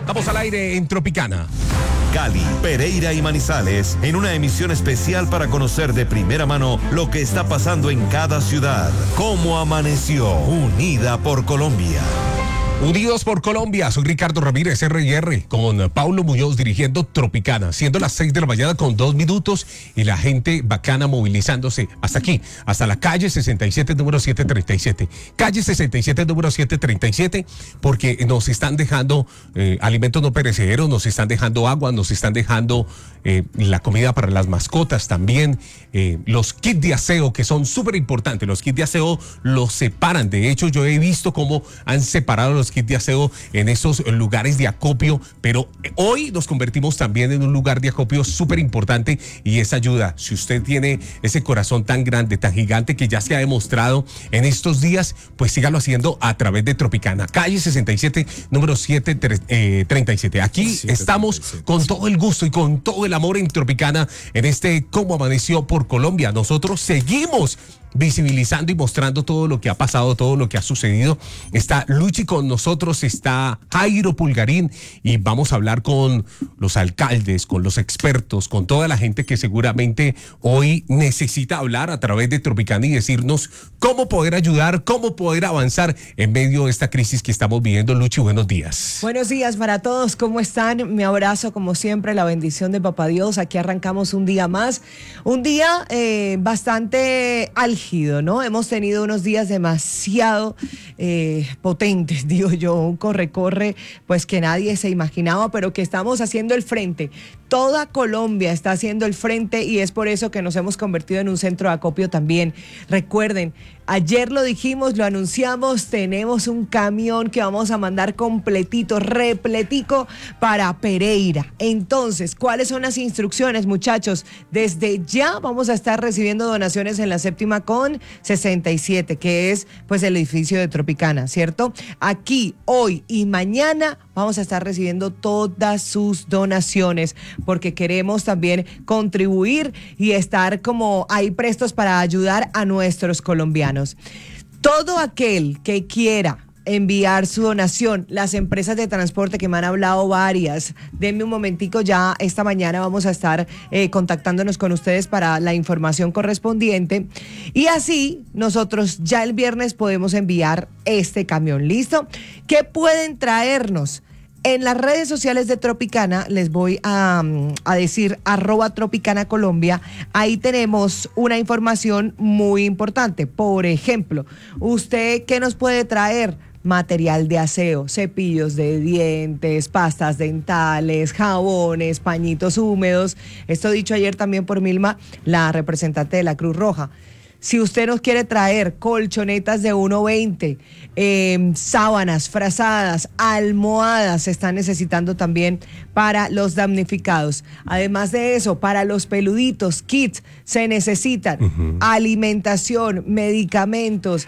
Estamos al aire en Tropicana. Cali, Pereira y Manizales, en una emisión especial para conocer de primera mano lo que está pasando en cada ciudad. Cómo amaneció, unida por Colombia. Unidos por Colombia, soy Ricardo Ramírez, R&R, con Paulo Muñoz dirigiendo Tropicana, siendo las 6 de la mañana con 2 minutos y la gente bacana movilizándose hasta aquí, hasta la calle 67, número 737. Calle 67, número 737, porque nos están dejando alimentos no perecederos, nos están dejando agua, nos están dejando la comida para las mascotas también, los kits de aseo que son súper importantes. Los kits de aseo los separan, de hecho yo he visto cómo han separado los kits de aseo en esos lugares de acopio, pero hoy nos convertimos también en un lugar de acopio súper importante y esa ayuda, si usted tiene ese corazón tan grande, tan gigante que ya se ha demostrado en estos días, pues sígalo haciendo a través de Tropicana, calle 67, número 737. Aquí estamos con todo el gusto y con todo el amor en Tropicana, en este Cómo Amaneció por Colombia. Nosotros seguimos visibilizando y mostrando todo lo que ha pasado, todo lo que ha sucedido. Está Luchi con nosotros, está Jairo Pulgarín y vamos a hablar con los alcaldes, con los expertos, con toda la gente que seguramente hoy necesita hablar a través de Tropicana y decirnos cómo poder ayudar, cómo poder avanzar en medio de esta crisis que estamos viviendo. Luchi, buenos días. Buenos días para todos, ¿cómo están? Mi abrazo, como siempre, la bendición de Papá Dios. Aquí arrancamos un día más, un día bastante álgido, ¿no? Hemos tenido unos días demasiado potentes, digo yo, un corre-corre, pues que nadie se imaginaba, pero que estamos haciendo el frente. Toda Colombia está haciendo el frente y es por eso que nos hemos convertido en un centro de acopio también. Recuerden, ayer lo dijimos, lo anunciamos, tenemos un camión que vamos a mandar completito, repletico para Pereira. Entonces, ¿cuáles son las instrucciones, muchachos? Desde ya vamos a estar recibiendo donaciones en la 7ª con 67, que es pues el edificio de Tropicana, ¿cierto? Aquí, hoy y mañana vamos a estar recibiendo todas sus donaciones porque queremos también contribuir y estar como ahí prestos para ayudar a nuestros colombianos. Todo aquel que quiera enviar su donación, las empresas de transporte que me han hablado varias, denme un momentico, ya esta mañana vamos a estar contactándonos con ustedes para la información correspondiente y así nosotros ya el viernes podemos enviar este camión. ¿Listo? ¿Qué pueden traernos? En las redes sociales de Tropicana, les voy a decir @Tropicana Colombia, ahí tenemos una información muy importante. Por ejemplo, ¿usted qué nos puede traer? Material de aseo, cepillos de dientes, pastas dentales, jabones, pañitos húmedos. Esto dicho ayer también por Milma, la representante de la Cruz Roja. Si usted nos quiere traer colchonetas de 1.20, sábanas, frazadas, almohadas, se están necesitando también para los damnificados. Además de eso, para los peluditos, kits, se necesitan alimentación, medicamentos,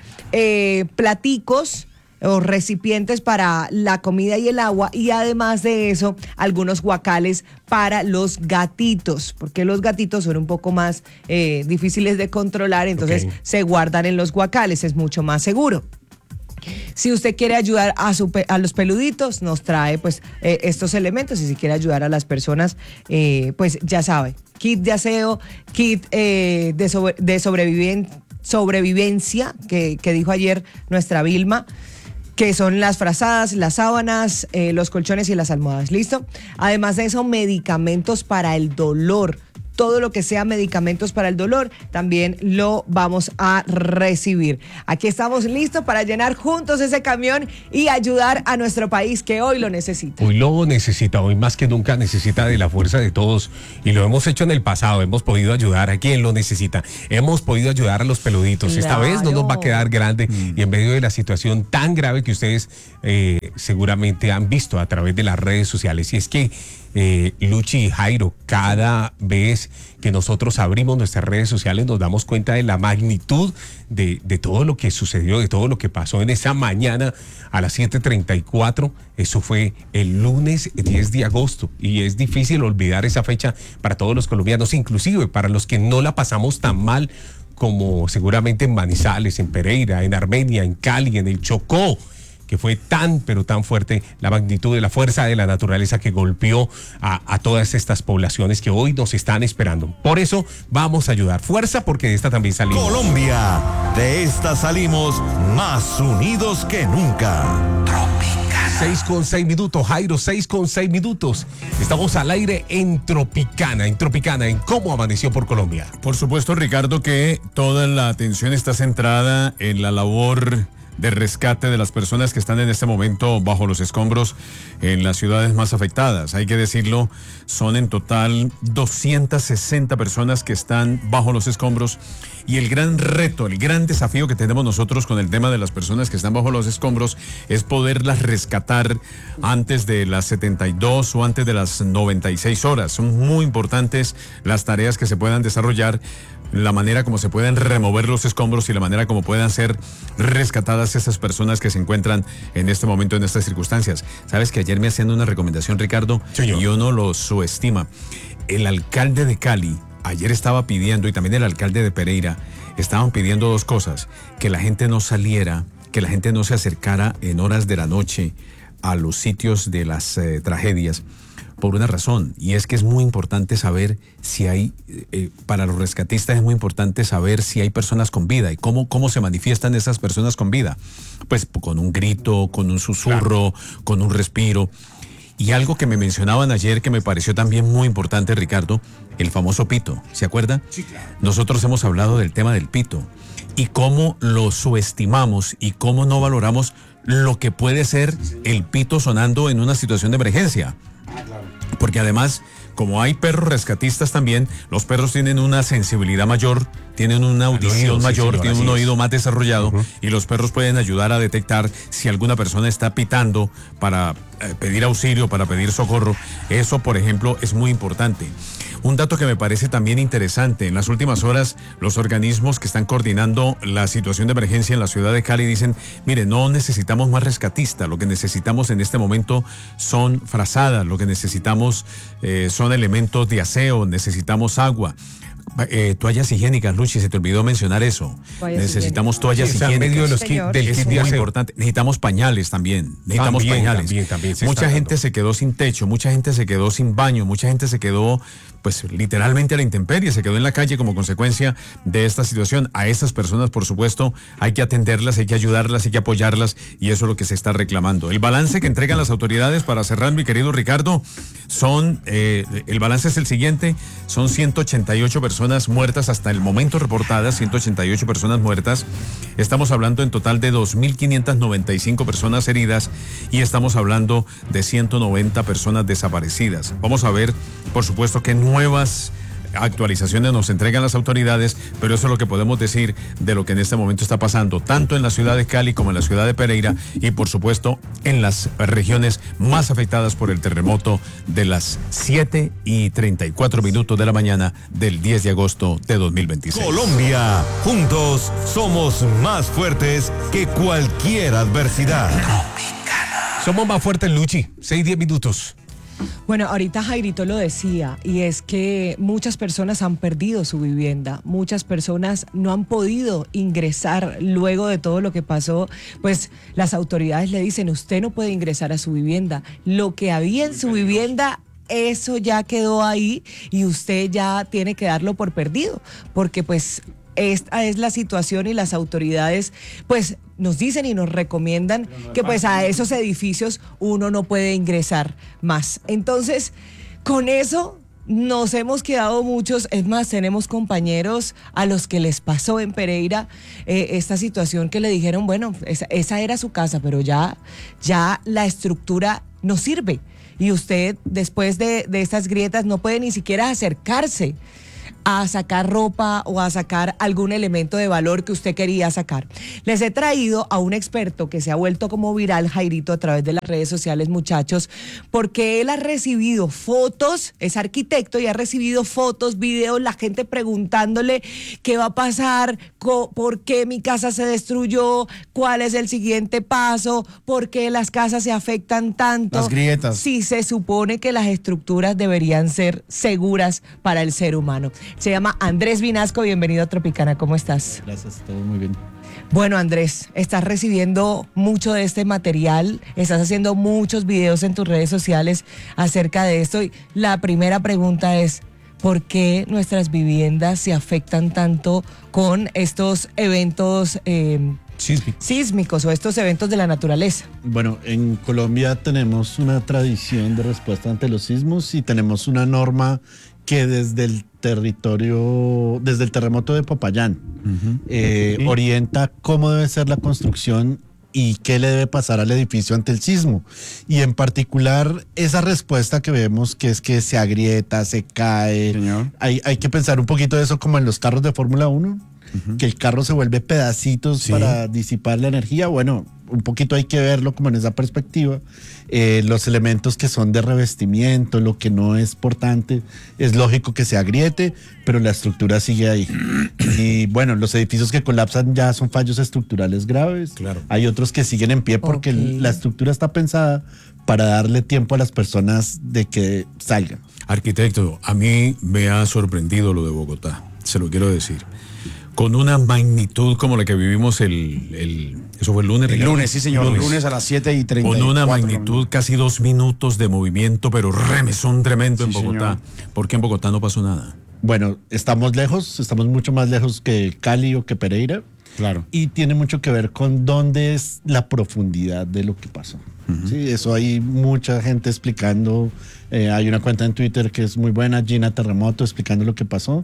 platicos o recipientes para la comida y el agua y además de eso algunos guacales para los gatitos, porque los gatitos son un poco más difíciles de controlar, entonces se guardan en los guacales, es mucho más seguro. Si usted quiere ayudar a los peluditos, nos trae pues estos elementos, y si quiere ayudar a las personas, pues ya sabe, kit de aseo, kit de sobrevivencia que dijo ayer nuestra Vilma, que son las frazadas, las sábanas, los colchones y las almohadas. ¿Listo? Además de eso, medicamentos para el dolor. Todo lo que sea medicamentos para el dolor, también lo vamos a recibir. Aquí estamos listos para llenar juntos ese camión y ayudar a nuestro país que hoy lo necesita. Hoy lo necesita, hoy más que nunca necesita de la fuerza de todos y lo hemos hecho en el pasado, hemos podido ayudar a quien lo necesita, hemos podido ayudar a los peluditos. Esta vez no nos va a quedar grande y en medio de la situación tan grave que ustedes seguramente han visto a través de las redes sociales, y es que Luchi y Jairo, cada vez que nosotros abrimos nuestras redes sociales nos damos cuenta de la magnitud de todo lo que sucedió, de todo lo que pasó en esa mañana a las 7:34. Eso fue el lunes 10 de agosto y es difícil olvidar esa fecha para todos los colombianos, inclusive para los que no la pasamos tan mal como seguramente en Manizales, en Pereira, en Armenia, en Cali, en el Chocó, que fue tan, pero tan fuerte la magnitud de la fuerza de la naturaleza que golpeó a todas estas poblaciones que hoy nos están esperando. Por eso vamos a ayudar. Fuerza, porque de esta también salimos. Colombia, de esta salimos más unidos que nunca. 6:06 minutos, Jairo, 6:06 minutos. Estamos al aire en Tropicana, en cómo amaneció por Colombia. Por supuesto, Ricardo, que toda la atención está centrada en la labor de rescate de las personas que están en este momento bajo los escombros en las ciudades más afectadas. Hay que decirlo, son en total 260 personas que están bajo los escombros, y el gran reto, el gran desafío que tenemos nosotros con el tema de las personas que están bajo los escombros es poderlas rescatar antes de las 72 o antes de las 96 horas. Son muy importantes las tareas que se puedan desarrollar, la manera como se pueden remover los escombros y la manera como puedan ser rescatadas esas personas que se encuentran en este momento, en estas circunstancias. Sabes que ayer me hacían una recomendación, Ricardo, Señor. y uno lo subestima. El alcalde de Cali ayer estaba pidiendo, y también el alcalde de Pereira, estaban pidiendo dos cosas: que la gente no saliera, que la gente no se acercara en horas de la noche a los sitios de las tragedias, por una razón, y es que es muy importante saber si hay, para los rescatistas es muy importante saber si hay personas con vida y cómo se manifiestan esas personas con vida. Pues con un grito, con un susurro, con un respiro. Y algo que me mencionaban ayer que me pareció también muy importante, Ricardo, el famoso pito, ¿se acuerda? Sí, claro. Nosotros hemos hablado del tema del pito y cómo lo subestimamos y cómo no valoramos lo que puede ser el pito sonando en una situación de emergencia. Porque además, como hay perros rescatistas también, los perros tienen una sensibilidad mayor, tienen una audición mayor, señor, tienen un así oído más desarrollado, y los perros pueden ayudar a detectar si alguna persona está pitando para pedir auxilio, para pedir socorro. Eso, por ejemplo, es muy importante. Un dato que me parece también interesante: en las últimas horas, los organismos que están coordinando la situación de emergencia en la ciudad de Cali dicen: mire, no necesitamos más rescatistas, lo que necesitamos en este momento son frazadas, lo que necesitamos son elementos de aseo, necesitamos agua. Toallas higiénicas, Luchi, se te olvidó mencionar eso. higiénicas. Necesitamos toallas Sí, o sea, en medio de los higiénicas. del Es kit de muy aseo. importante. Necesitamos pañales también. Necesitamos pañales. También se Mucha está gente dando. se quedó sin techo, mucha gente se quedó sin baño, mucha gente se quedó, pues, literalmente a la intemperie, se quedó en la calle como consecuencia de esta situación. A esas personas, por supuesto, hay que atenderlas, hay que ayudarlas, hay que apoyarlas, y eso es lo que se está reclamando. El balance que entregan las autoridades, para cerrar, mi querido Ricardo, el balance es el siguiente: son 188 personas muertas hasta el momento reportadas, 188 personas muertas. Estamos hablando en total de 2.595 personas heridas, y estamos hablando de 190 personas desaparecidas. Vamos a ver, por supuesto, qué nuevas actualizaciones nos entregan las autoridades, pero eso es lo que podemos decir de lo que en este momento está pasando, tanto en la ciudad de Cali como en la ciudad de Pereira, y por supuesto en las regiones más afectadas por el terremoto de las 7:34 de la mañana del 10 de agosto de 2026. Colombia, juntos somos más fuertes que cualquier adversidad. Somos más fuertes, Luchi. 6:10 minutos. Bueno, ahorita Jairito lo decía, y es que muchas personas han perdido su vivienda, muchas personas no han podido ingresar luego de todo lo que pasó. Pues las autoridades le dicen: usted no puede ingresar a su vivienda, lo que había en su vivienda, eso ya quedó ahí y usted ya tiene que darlo por perdido, porque pues esta es la situación, y las autoridades pues nos dicen y nos recomiendan que pues a esos edificios uno no puede ingresar más. Entonces, con eso nos hemos quedado muchos. Es más, tenemos compañeros a los que les pasó en Pereira esta situación, que le dijeron: bueno, esa era su casa, pero ya la estructura no sirve, y usted, después de estas grietas, no puede ni siquiera acercarse a sacar ropa o a sacar algún elemento de valor que usted quería sacar. Les he traído a un experto que se ha vuelto como viral, Jairito, a través de las redes sociales, muchachos, porque él ha recibido fotos, es arquitecto y ha recibido fotos, videos, la gente preguntándole qué va a pasar, por qué mi casa se destruyó, cuál es el siguiente paso, por qué las casas se afectan tanto. Las grietas. Sí, se supone que las estructuras deberían ser seguras para el ser humano. Se llama Andrés Vinasco. Bienvenido a Tropicana, ¿cómo estás? Gracias, todo muy bien. Bueno, Andrés, estás recibiendo mucho de este material, estás haciendo muchos videos en tus redes sociales acerca de esto. Y la primera pregunta es, ¿por qué nuestras viviendas se afectan tanto con estos eventos sísmicos o estos eventos de la naturaleza? Bueno, en Colombia tenemos una tradición de respuesta ante los sismos y tenemos una norma que desde el terremoto de Popayán, orienta cómo debe ser la construcción y qué le debe pasar al edificio ante el sismo. Y en particular, esa respuesta que vemos, que es que se agrieta, se cae. Hay que pensar un poquito de eso como en los carros de Fórmula 1, que el carro se vuelve pedacitos para disipar la energía. Bueno, un poquito hay que verlo como en esa perspectiva. Los elementos que son de revestimiento, lo que no es portante, es lógico que se agriete, pero la estructura sigue ahí. Y bueno, los edificios que colapsan ya son fallos estructurales graves. Claro. Hay otros que siguen en pie porque la estructura está pensada para darle tiempo a las personas de que salgan. Arquitecto, a mí me ha sorprendido lo de Bogotá, se lo quiero decir. Con una magnitud como la que vivimos eso fue el lunes. El lunes, sí señor, lunes a las 7:30. Con una magnitud casi 2 minutos de movimiento, pero remesón tremendo en Bogotá. Señor. ¿Por qué en Bogotá no pasó nada? Bueno, estamos mucho más lejos que Cali o que Pereira. Claro. Y tiene mucho que ver con dónde es la profundidad de lo que pasó. Sí, eso hay mucha gente explicando. Hay una cuenta en Twitter que es muy buena, Gina Terremoto, explicando lo que pasó.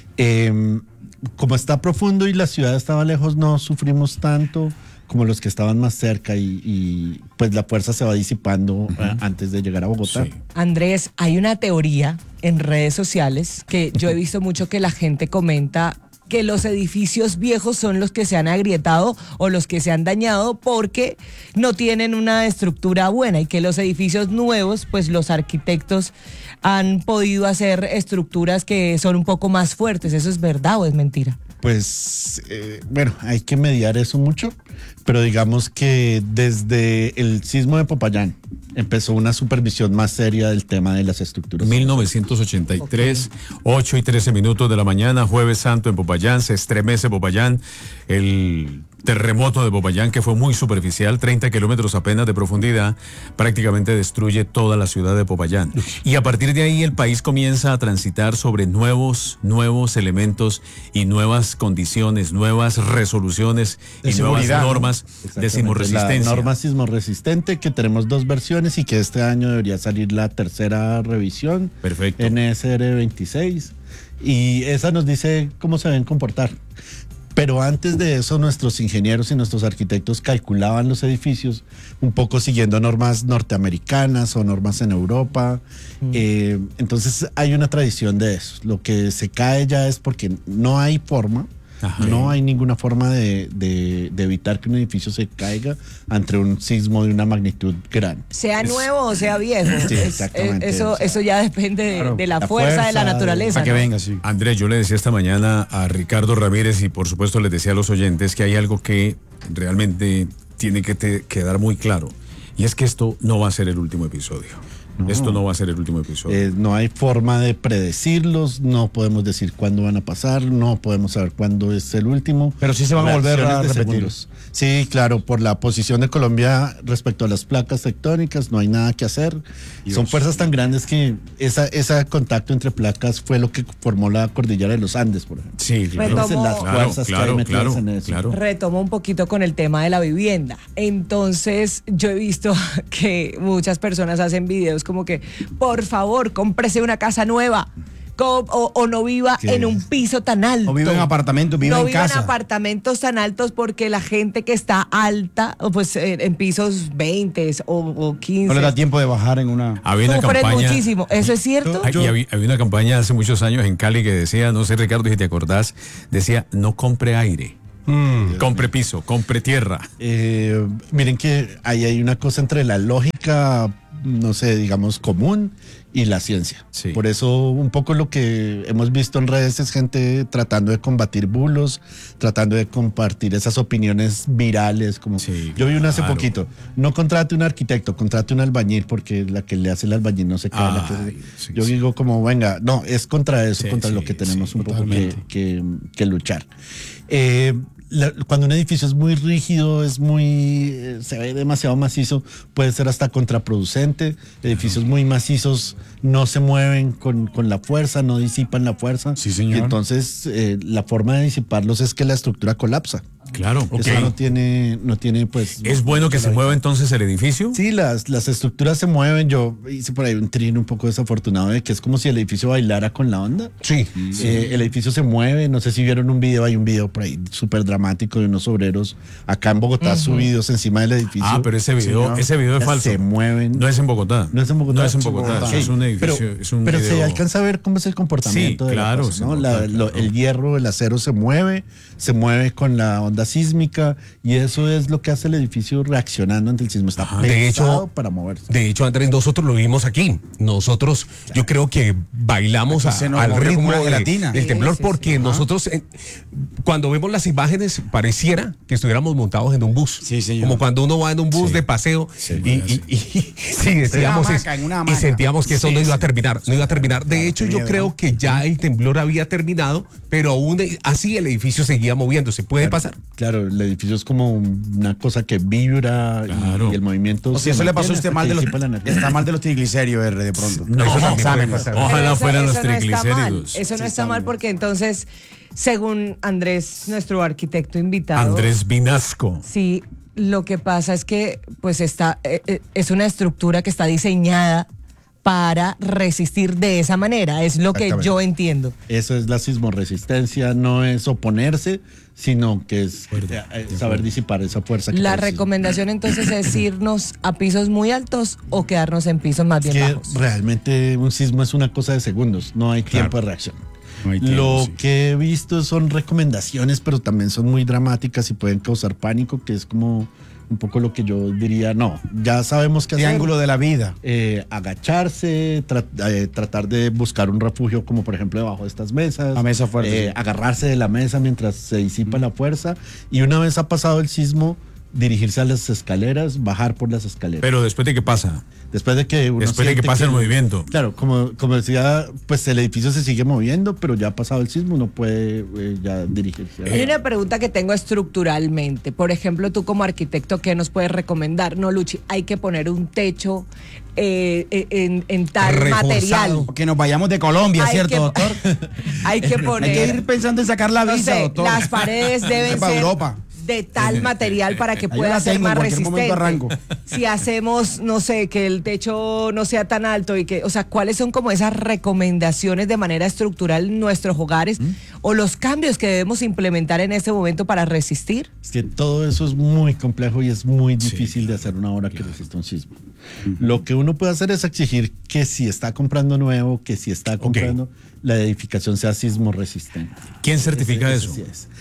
Como está profundo y la ciudad estaba lejos, no sufrimos tanto como los que estaban más cerca y pues la fuerza se va disipando antes de llegar a Bogotá. Sí. Andrés, hay una teoría en redes sociales que yo he visto mucho que la gente comenta que los edificios viejos son los que se han agrietado o los que se han dañado porque no tienen una estructura buena y que los edificios nuevos, pues los arquitectos han podido hacer estructuras que son un poco más fuertes. ¿Eso es verdad o es mentira? Pues, bueno, hay que mediar eso mucho, pero digamos que desde el sismo de Popayán empezó una supervisión más seria del tema de las estructuras. 1983, 8:13 de la mañana, Jueves Santo en Popayán, se estremece Popayán, el terremoto de Popayán, que fue muy superficial, 30 kilómetros apenas de profundidad, prácticamente destruye toda la ciudad de Popayán. Y a partir de ahí el país comienza a transitar sobre nuevos elementos y nuevas condiciones, nuevas resoluciones y nuevas normas de sismorresistencia. La norma sismorresistente, que tenemos 2 versiones y que este año debería salir la tercera revisión. Perfecto. NSR 26. Y esa nos dice cómo se deben comportar. Pero antes de eso, nuestros ingenieros y nuestros arquitectos calculaban los edificios un poco siguiendo normas norteamericanas o normas en Europa. Entonces hay una tradición de eso. Lo que se cae ya es porque no hay forma. Ajá. No hay ninguna forma de evitar que un edificio se caiga ante un sismo de una magnitud grande. Sea nuevo o sea viejo. Sí, exactamente. Eso ya depende de la fuerza de la naturaleza. Para que venga, sí. Andrés, yo le decía esta mañana a Ricardo Ramírez y por supuesto les decía a los oyentes que hay algo que realmente tiene que quedar muy claro. Y es que esto no va a ser el último episodio. Esto no va a ser el último episodio. No hay forma de predecirlos, no podemos decir cuándo van a pasar, no podemos saber cuándo es el último. Pero sí se van a volver a repetir. Sí, claro, por la posición de Colombia respecto a las placas tectónicas, no hay nada que hacer. Dios. Son fuerzas tan grandes que ese contacto entre placas fue lo que formó la cordillera de los Andes, por ejemplo. Sí, claro. Claro. Retomo un poquito con el tema de la vivienda. Entonces, yo he visto que muchas personas hacen videos como que, por favor, cómprese una casa nueva. O no viva en un piso tan alto. O viva en apartamentos, viva en casa. No viva en apartamentos tan altos porque la gente que está alta, pues en pisos 20 o 15. No le da tiempo de bajar en una... Había una campaña, muchísimo. ¿Eso es cierto? Había una campaña hace muchos años en Cali que decía, no sé Ricardo si te acordás, decía, no compre aire. Compre piso, compre tierra. Miren que ahí hay una cosa entre la lógica, no sé, digamos, común y la ciencia. Sí. Por eso un poco lo que hemos visto en redes es gente tratando de combatir bulos, tratando de compartir esas opiniones virales. Como sí, yo vi una hace poquito, no contrate un arquitecto, contrate un albañil porque la que le hace el albañil no se cae. Yo digo como, venga, no, es contra eso, contra lo que tenemos un poco que luchar. cuando un edificio es muy rígido, se ve demasiado macizo, puede ser hasta contraproducente. Edificios muy macizos no se mueven con la fuerza, no disipan la fuerza. Sí, señor. Y entonces la forma de disiparlos es que la estructura colapsa. Claro, Eso no tiene pues... ¿Es bueno que se mueva entonces el edificio? Sí, las estructuras se mueven. Yo hice por ahí un trino un poco desafortunado de que es como si el edificio bailara con la onda. Sí. El edificio se mueve. No sé si vieron un video, hay un video por ahí súper dramático de unos obreros acá en Bogotá subidos encima del edificio. Ah, pero ese video es falso. Se mueven. No es en Bogotá. No es en Bogotá. No es en Bogotá. Eso es un edificio. Pero video. se alcanza a ver cómo es el comportamiento Sí, de claro, la cosa, ¿no? se nota, claro. El hierro, el acero se mueve con la onda sísmica y eso es lo que hace el edificio reaccionando ante el sismo. Está pensado para moverse. De hecho, Andrés, nosotros lo vimos aquí. Nosotros, yo creo que bailamos al ritmo como una gelatina. del temblor Sí. porque nosotros, cuando vemos las imágenes, pareciera que estuviéramos montados en un bus. Sí, señor. Como cuando uno va en un bus de paseo y decíamos en una y hamaca. sentíamos que eso no iba a terminar. No iba a terminar. De hecho, yo miedo, creo ¿no? que ya el temblor había terminado, pero aún así el edificio seguía moviéndose. ¿Puede pasar? Claro, el edificio es como una cosa que vibra Claro. y el movimiento. O sea, eso le pasó a usted mal de los, está mal de los triglicéridos, R, de pronto. No, Eso también ojalá puede pasar. Pero fueran los eso no está mal. triglicéridos. Eso no está mal porque entonces, según Andrés, nuestro arquitecto invitado, Andrés Vinasco. sí, lo que pasa es que pues es una estructura que está diseñada para resistir de esa manera, es lo que Exactamente. yo entiendo. Eso es la sismoresistencia, no es oponerse, sino que es saber disipar esa fuerza. La produce. recomendación entonces es irnos a pisos muy altos o quedarnos en pisos más bien Que bajos. realmente un sismo es una cosa de segundos, no hay tiempo de reacción. No hay tiempo, Lo sí. que he visto son recomendaciones, pero también son muy dramáticas y pueden causar pánico, que es como un poco lo que yo diría, no, ya sabemos qué hacer. Triángulo de la vida. Agacharse, tratar de buscar un refugio como por ejemplo debajo de estas mesas. La mesa fuerte, sí. Agarrarse de la mesa mientras se disipa la fuerza y una vez ha pasado el sismo, dirigirse a las escaleras, bajar por las escaleras. Pero después de qué pasa. Después de que uno Después de que siente pase el movimiento. Claro, como decía, pues el edificio se sigue moviendo, pero ya ha pasado el sismo, uno puede ya dirigirse. Hay una pregunta que tengo estructuralmente. Por ejemplo, tú como arquitecto, ¿qué nos puedes recomendar? No, Luchi, hay que poner un techo en tal Reforzado. material. Que nos vayamos de Colombia, Hay ¿cierto, que- doctor? Hay que poner... Hay que ir pensando en sacar la no visa, sé, doctor. las paredes deben Para ser Europa. de tal material para que Ahí pueda la ser tengo, en más cualquier momento resistente. arranco. Si hacemos, no sé, que el techo no sea tan alto y que, o sea, ¿cuáles son como esas recomendaciones de manera estructural en nuestros hogares o los cambios que debemos implementar en este momento para resistir? Es que todo eso es muy complejo y es muy difícil de hacer una obra que resista un sismo. Lo que uno puede hacer es exigir que si está comprando nuevo, que si está comprando, la edificación sea sismo resistente. ¿Quién certifica eso? Así es.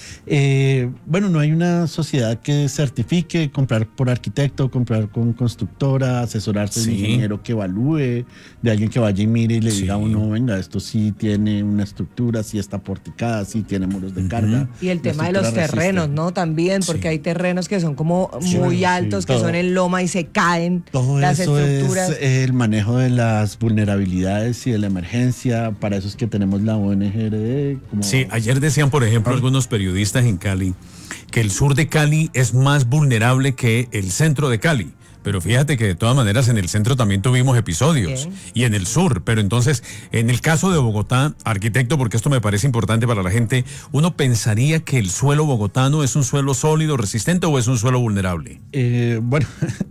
Bueno, no hay una sociedad que certifique, comprar por arquitecto, comprar con constructora, asesorarse de un Sí. ingeniero que evalúe, de alguien que vaya y mire y le diga a uno, venga, esto sí tiene una estructura, sí está porticada, sí tiene muros de carga. Y el la tema de los estructura resiste. terrenos, ¿no? También, porque hay terrenos que son como muy altos, que todo. son en loma y se caen Todo las eso estructuras. es el manejo de las vulnerabilidades y de la emergencia. Para eso es que tenemos la ONGRD. Sí, ayer decían, por ejemplo, algunos periodistas en Cali que el sur de Cali es más vulnerable que el centro de Cali. Pero fíjate que de todas maneras en el centro también tuvimos episodios y en el sur. Pero entonces, en el caso de Bogotá, arquitecto, porque esto me parece importante para la gente, uno pensaría que el suelo bogotano es un suelo sólido, resistente o es un suelo vulnerable. Bueno,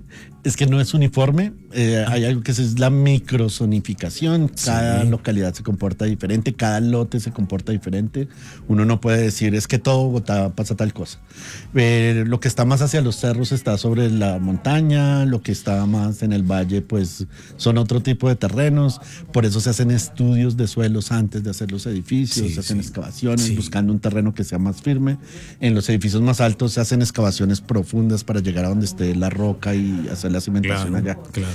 es que no es uniforme. Hay algo que es la microzonificación. Cada localidad se comporta diferente, cada lote se comporta diferente. Uno no puede decir es que todo Bogotá pasa tal cosa. Lo que está más hacia los cerros está sobre la montaña, lo que está más en el valle pues son otro tipo de terrenos. Por eso se hacen estudios de suelos antes de hacer los edificios, se hacen excavaciones buscando un terreno que sea más firme. En los edificios más altos se hacen excavaciones profundas para llegar a donde esté la roca y hacer la cimentación allá. Claro.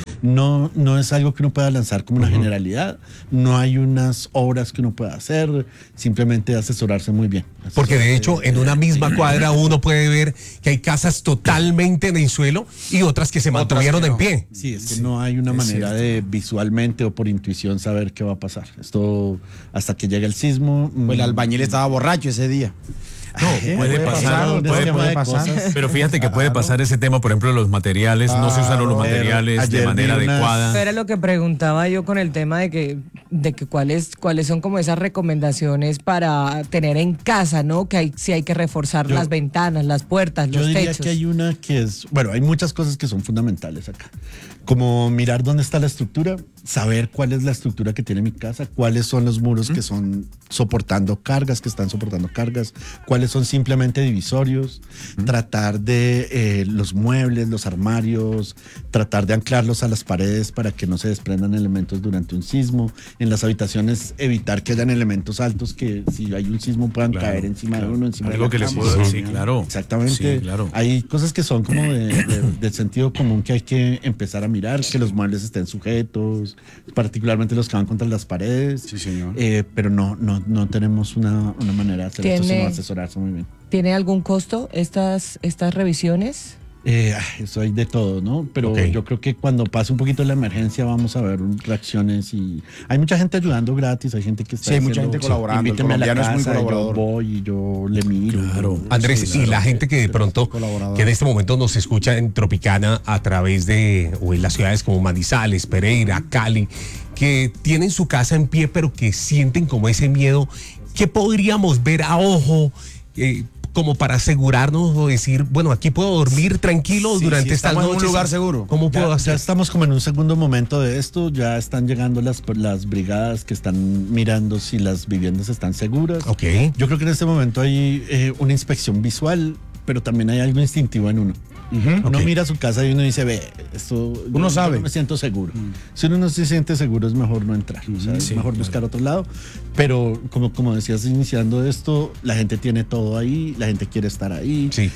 No es algo que uno pueda lanzar como una generalidad, no hay unas obras que uno pueda hacer, simplemente asesorarse muy bien. Porque de hecho en una misma cuadra uno puede ver que hay casas totalmente en el suelo y otras que se mantuvieron en pie. Sí, es que no hay una manera de visualmente o por intuición saber qué va a pasar. Esto hasta que llegue el sismo. Pues el albañil estaba borracho ese día. No, puede pasar, un puede esquema de pasar. cosas. Pero fíjate que puede pasar ese tema, por ejemplo, los materiales, no se usaron los materiales de Ayer manera vi unas- adecuada. Eso era lo que preguntaba yo con el tema de que cuáles son como esas recomendaciones para tener en casa, ¿no? Que si hay que reforzar las ventanas, las puertas, Yo los diría techos. que hay una que es, bueno, hay muchas cosas que son fundamentales acá. Como mirar dónde está la estructura, saber cuál es la estructura que tiene mi casa, cuáles son los muros que son soportando cargas, que están soportando cargas, cuáles son simplemente divisorios, tratar de los muebles, los armarios, tratar de anclarlos a las paredes para que no se desprendan elementos durante un sismo. En las habitaciones evitar que hayan elementos altos que si hay un sismo puedan Claro, caer encima de uno, encima Algo de que la les cama. puedo decir, claro. Exactamente. Sí, claro. Hay cosas que son como del sentido común que hay que empezar a mirar, que los muebles estén sujetos, particularmente los que van contra las paredes. Sí, señor. Pero no tenemos una manera de hacer esto, Tiene- sino asesorarse muy bien. ¿Tiene algún costo estas revisiones? Eso hay de todo, ¿no? Pero Ok. yo creo que cuando pase un poquito la emergencia vamos a ver reacciones y hay mucha gente ayudando gratis, hay gente que está Sí, hay mucha haciendo, gente colaborando, el Invíteme a la colombiano es muy casa, yo colaborador. voy y yo le miro. Claro. Andrés, Sí, y claro. la gente que de pronto, colaborador. que en este momento nos escucha en Tropicana a través de, o en las ciudades como Manizales, Pereira, Cali, que tienen su casa en pie, pero que sienten como ese miedo, ¿qué podríamos ver a ojo? Como para asegurarnos o decir, bueno, aquí puedo dormir tranquilo Sí, durante sí, estas estamos en un noches. lugar seguro. ¿Cómo puedo Ya hacer? estamos como en un segundo momento de esto, ya están llegando las brigadas que están mirando si las viviendas están seguras. Ok. Yo creo que en este momento hay una inspección visual, pero también hay algo instintivo en uno. Uno Ok. mira su casa y uno dice, ve, esto Uno yo sabe. no me siento seguro. Si uno no se siente seguro es mejor no entrar, o sea, es Sí, mejor claro. buscar otro lado. Pero como decías iniciando esto, la gente tiene todo ahí, la gente quiere estar ahí. Sí.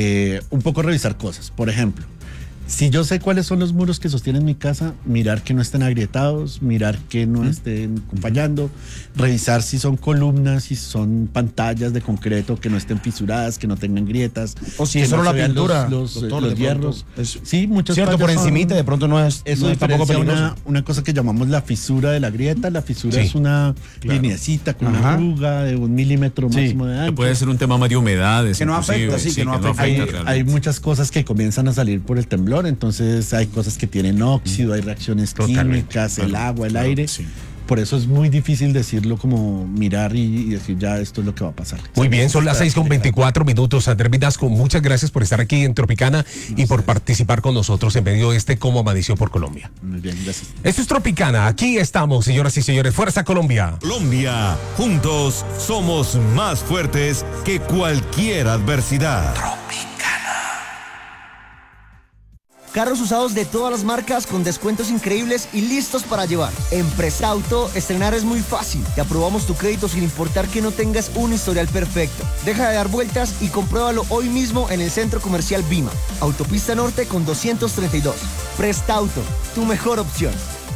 Un poco revisar cosas. Por ejemplo, si yo sé cuáles son los muros que sostienen mi casa, mirar que no estén agrietados, mirar que no estén fallando, revisar si son columnas, si son pantallas de concreto que no estén fisuradas, que no tengan grietas. O si que es solo no la se vean pintura, los doctor, los de hierros. pronto. Es Sí, muchas cierto, fallas por son- encimita, de pronto no es, eso no es tampoco diferencia peligroso. una cosa que llamamos la fisura de la grieta. La fisura Sí. es una lineecita con una Ajá. arruga de 1 milímetro Sí. máximo de Que ancho. puede ser un tema más de humedades. Que no inclusive, afecta, sí, que no afecta. Hay, realmente. hay muchas cosas que comienzan a salir por el temblor, entonces hay cosas que tienen óxido, hay reacciones Totalmente, químicas, el claro, agua, el claro, aire. sí. Por eso es muy difícil decirlo como mirar y decir ya esto es lo que va a pasar. Muy bien, son las 6:24. Andrés Vidasco, muchas gracias por estar aquí en Tropicana y por participar con nosotros en medio de este Cómo Amaneció por Colombia. Muy bien, gracias. Esto es Tropicana, aquí estamos, señoras y señores. ¡Fuerza Colombia! Colombia, juntos somos más fuertes que cualquier adversidad. Carros usados de todas las marcas con descuentos increíbles y listos para llevar. En Prestauto, estrenar es muy fácil. Te aprobamos tu crédito sin importar que no tengas un historial perfecto. Deja de dar vueltas y compruébalo hoy mismo en el Centro Comercial Vima. Autopista Norte con 232. Prestauto, tu mejor opción.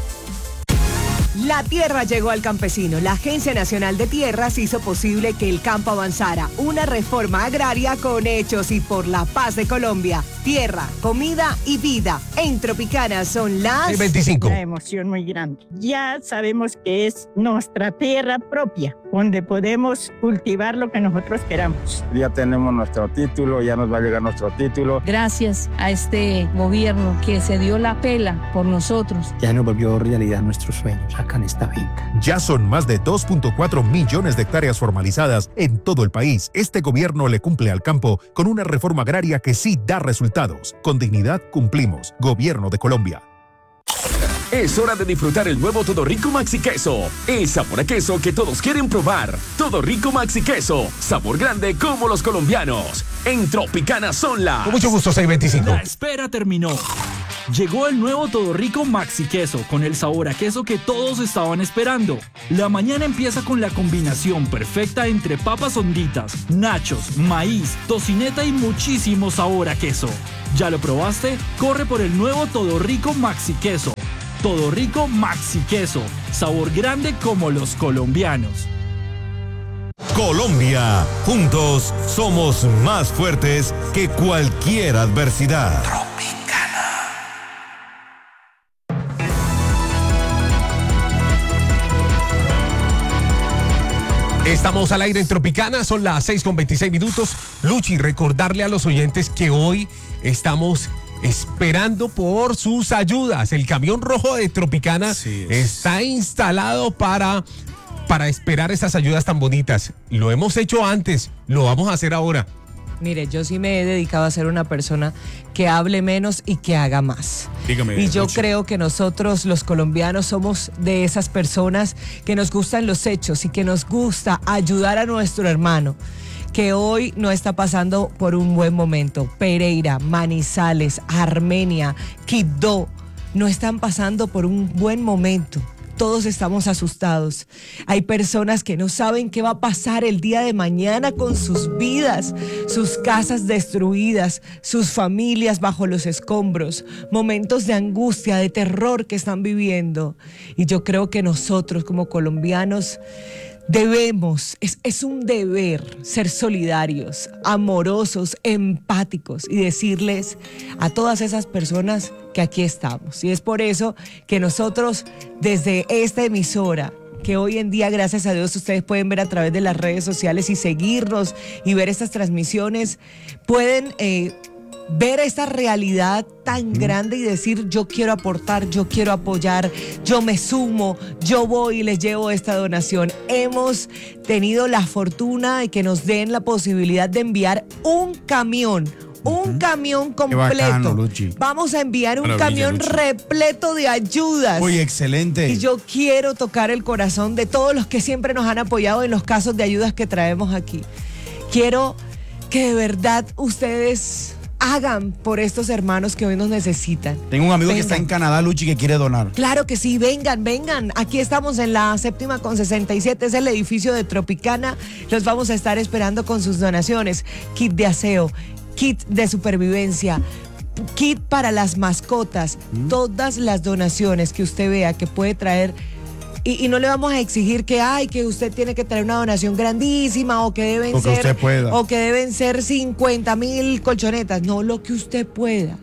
La tierra llegó al campesino. La Agencia Nacional de Tierras hizo posible que el campo avanzara. Una reforma agraria con hechos y por la paz de Colombia. Tierra, comida y vida. En Tropicana son las 25. Una emoción muy grande. Ya sabemos que es nuestra tierra propia, donde podemos cultivar lo que nosotros queramos. Ya tenemos nuestro título, ya nos va a llegar nuestro título. Gracias a este gobierno que se dio la pela por nosotros. Ya nos volvió realidad nuestros sueños acá en esta finca. Ya son más de 2.4 millones de hectáreas formalizadas en todo el país. Este gobierno le cumple al campo con una reforma agraria que sí da resultados. Con dignidad cumplimos. Gobierno de Colombia. Es hora de disfrutar el nuevo Todo Rico Maxi Queso. El sabor a queso que todos quieren probar. Todo Rico Maxi Queso. Sabor grande como los colombianos. En Tropicana son las... Con mucho gusto, 6:25. La espera terminó. Llegó el nuevo Todo Rico Maxi Queso con el sabor a queso que todos estaban esperando. La mañana empieza con la combinación perfecta entre papas honditas, nachos, maíz, tocineta y muchísimo sabor a queso. ¿Ya lo probaste? Corre por el nuevo Todo Rico Maxi Queso. Todo Rico Maxi Queso. Sabor grande como los colombianos. Colombia, juntos somos más fuertes que cualquier adversidad. Estamos al aire en Tropicana, son las 6:26. Luchi, recordarle a los oyentes que hoy estamos esperando por sus ayudas. El camión rojo de Tropicana está instalado para esperar esas ayudas tan bonitas. Lo hemos hecho antes, lo vamos a hacer ahora. Mire, yo sí me he dedicado a ser una persona que hable menos y que haga más. Dígame, y yo Luchi. creo que nosotros los colombianos somos de esas personas que nos gustan los hechos y que nos gusta ayudar a nuestro hermano que hoy no está pasando por un buen momento. Pereira, Manizales, Armenia, Quibdó no están pasando por un buen momento. Todos estamos asustados. Hay personas que no saben qué va a pasar el día de mañana con sus vidas, sus casas destruidas, sus familias bajo los escombros, momentos de angustia, de terror que están viviendo. Y yo creo que nosotros como colombianos debemos, es un deber ser solidarios, amorosos, empáticos y decirles a todas esas personas que aquí estamos. Y es por eso que nosotros desde esta emisora, que hoy en día, gracias a Dios, ustedes pueden ver a través de las redes sociales y seguirnos y ver estas transmisiones, pueden ver esta realidad tan grande y decir: yo quiero aportar, yo quiero apoyar, yo me sumo, yo voy y les llevo esta donación. Hemos tenido la fortuna de que nos den la posibilidad de enviar un camión completo. Qué bacano, Luchi. Vamos a enviar un Maravilla, camión Luchi. repleto de ayudas. Uy, excelente. Y yo quiero tocar el corazón de todos los que siempre nos han apoyado en los casos de ayudas que traemos aquí. Quiero que de verdad ustedes hagan por estos hermanos que hoy nos necesitan. Tengo un amigo que Vengan. está en Canadá, Luchi, que quiere donar. Claro que sí, vengan. Aquí estamos en la 7ª con 67, es el edificio de Tropicana. Los vamos a estar esperando con sus donaciones. Kit de aseo, kit de supervivencia, kit para las mascotas, todas las donaciones que usted vea que puede traer. Y no le vamos a exigir que usted tiene que traer una donación grandísima o que deben Lo que ser usted pueda. o que deben ser 50,000 colchonetas. No, lo que usted pueda.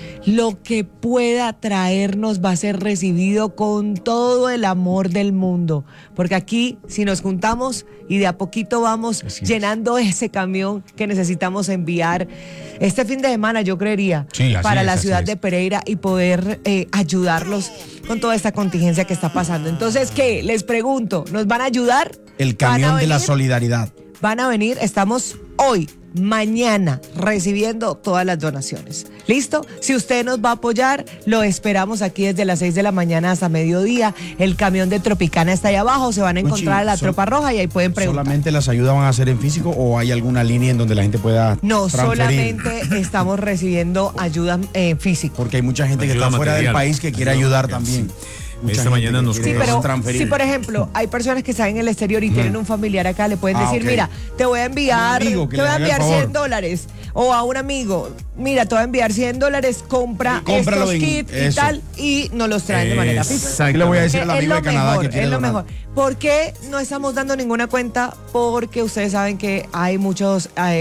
Lo que pueda traernos va a ser recibido con todo el amor del mundo. Porque aquí, si nos juntamos y de a poquito vamos llenando ese camión que necesitamos enviar este fin de semana, yo creería, Sí, así para es, la así ciudad es. de Pereira y poder ayudarlos con toda esta contingencia que está pasando. Entonces, ¿qué? Les pregunto, ¿nos van a ayudar? El ¿Van a camión de la venir? solidaridad. Van a venir, estamos hoy, mañana, recibiendo todas las donaciones. ¿Listo? Si usted nos va a apoyar, lo esperamos aquí desde las 6 de la mañana hasta mediodía. El camión de Tropicana está ahí abajo, se van a encontrar a la tropa roja y ahí pueden preguntar. ¿Solamente las ayudas van a ser en físico o hay alguna línea en donde la gente pueda No, transferir? solamente estamos recibiendo ayuda física. Porque hay mucha gente que Ayuda está fuera del material. país que quiere Ayuda ayudar material, también. sí. Mucha Esta gente mañana que nos quiere Sí, pero transferir. si por ejemplo hay personas que están en el exterior y tienen un familiar acá, le pueden decir, ok. mira, te voy a enviar, Un amigo que te voy le a haga el enviar favor. $100, o a un amigo, mira, te voy a enviar $100, compra Cómpralo estos en- kits y eso. tal, y nos los traen de manera física. Aquí le voy a decir al Es amigo lo de Canadá mejor, que quiere es lo donar. mejor. ¿Por qué no estamos dando ninguna cuenta? Porque ustedes saben que hay mucho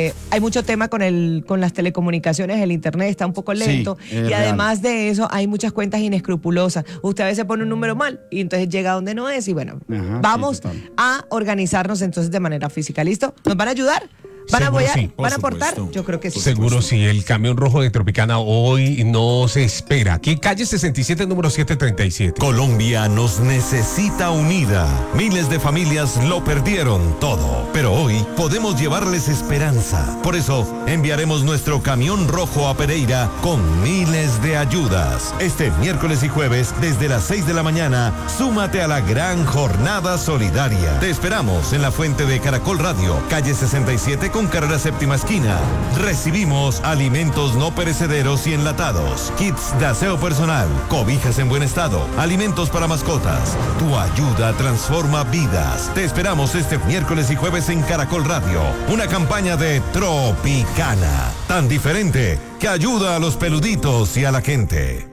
tema con las telecomunicaciones, el internet está un poco lento, es y real. además de eso hay muchas cuentas inescrupulosas. Usted a veces pone un número mal y entonces llega donde no es y bueno, Ajá, vamos sí, total. a organizarnos entonces de manera física. ¿Listo? ¿Nos van a ayudar? ¿Van a Seguro apoyar? sí, por ¿Van a aportar? supuesto. Yo creo que sí. Seguro sí, el camión rojo de Tropicana hoy no se espera. Aquí calle 67, número 737. Colombia nos necesita unida. Miles de familias lo perdieron todo, pero hoy podemos llevarles esperanza. Por eso enviaremos nuestro camión rojo a Pereira con miles de ayudas. Este miércoles y jueves desde las 6 de la mañana, súmate a la gran jornada solidaria. Te esperamos en la fuente de Caracol Radio, calle 67 con carrera séptima esquina. Recibimos alimentos no perecederos y enlatados, kits de aseo personal, cobijas en buen estado, alimentos para mascotas. Tu ayuda transforma vidas. Te esperamos este miércoles y jueves en Caracol Radio. Una campaña de Tropicana, tan diferente que ayuda a los peluditos y a la gente.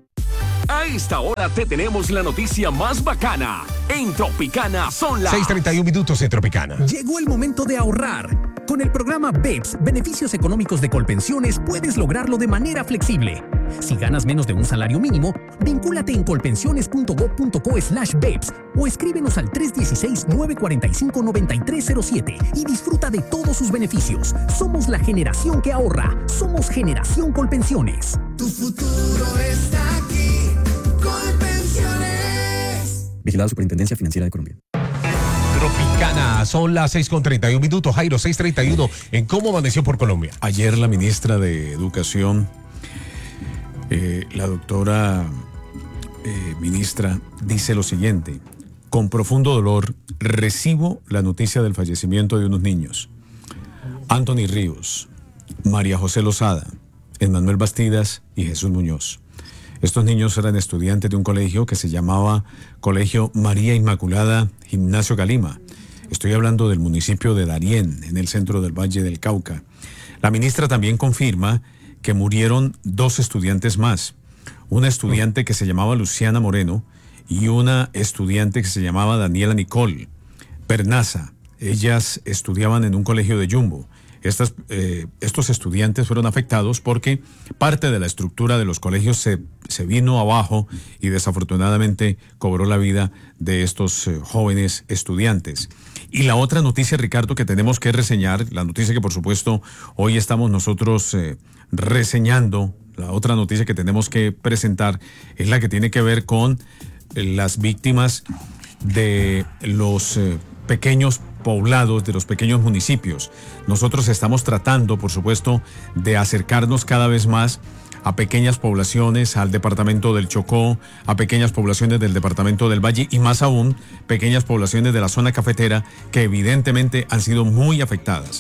A esta hora te tenemos la noticia más bacana. En Tropicana son las 6:31 en Tropicana. Llegó el momento de ahorrar. Con el programa BEPS, Beneficios Económicos de Colpensiones, puedes lograrlo de manera flexible. Si ganas menos de un salario mínimo, vincúlate en colpensiones.gov.co/BEPS o escríbenos al 316-945-9307 y disfruta de todos sus beneficios. Somos la generación que ahorra. Somos Generación Colpensiones. Tu futuro está aquí. Colpensiones. Vigilado Superintendencia Financiera de Colombia. Tropicana, son las 6:31. Jairo, 6:31. ¿En cómo amaneció por Colombia? Ayer la ministra de Educación, la doctora ministra, dice lo siguiente: con profundo dolor recibo la noticia del fallecimiento de unos niños, Anthony Ríos, María José Lozada, Emmanuel Bastidas y Jesús Muñoz. Estos niños eran estudiantes de un colegio que se llamaba Colegio María Inmaculada Gimnasio Calima. Estoy hablando del municipio de Darién, en el centro del Valle del Cauca. La ministra también confirma que murieron 2 estudiantes más. Una estudiante que se llamaba Luciana Moreno y una estudiante que se llamaba Daniela Nicole Pernaza. Ellas estudiaban en un colegio de Yumbo. Estos estudiantes fueron afectados porque parte de la estructura de los colegios se vino abajo y desafortunadamente cobró la vida de estos jóvenes estudiantes. Y la otra noticia, Ricardo, que tenemos que reseñar, la noticia que por supuesto hoy estamos nosotros reseñando, la otra noticia que tenemos que presentar es la que tiene que ver con las víctimas de los pequeños poblados, de los pequeños municipios. Nosotros estamos tratando, por supuesto, de acercarnos cada vez más a pequeñas poblaciones, al departamento del Chocó, a pequeñas poblaciones del departamento del Valle y más aún, pequeñas poblaciones de la zona cafetera que evidentemente han sido muy afectadas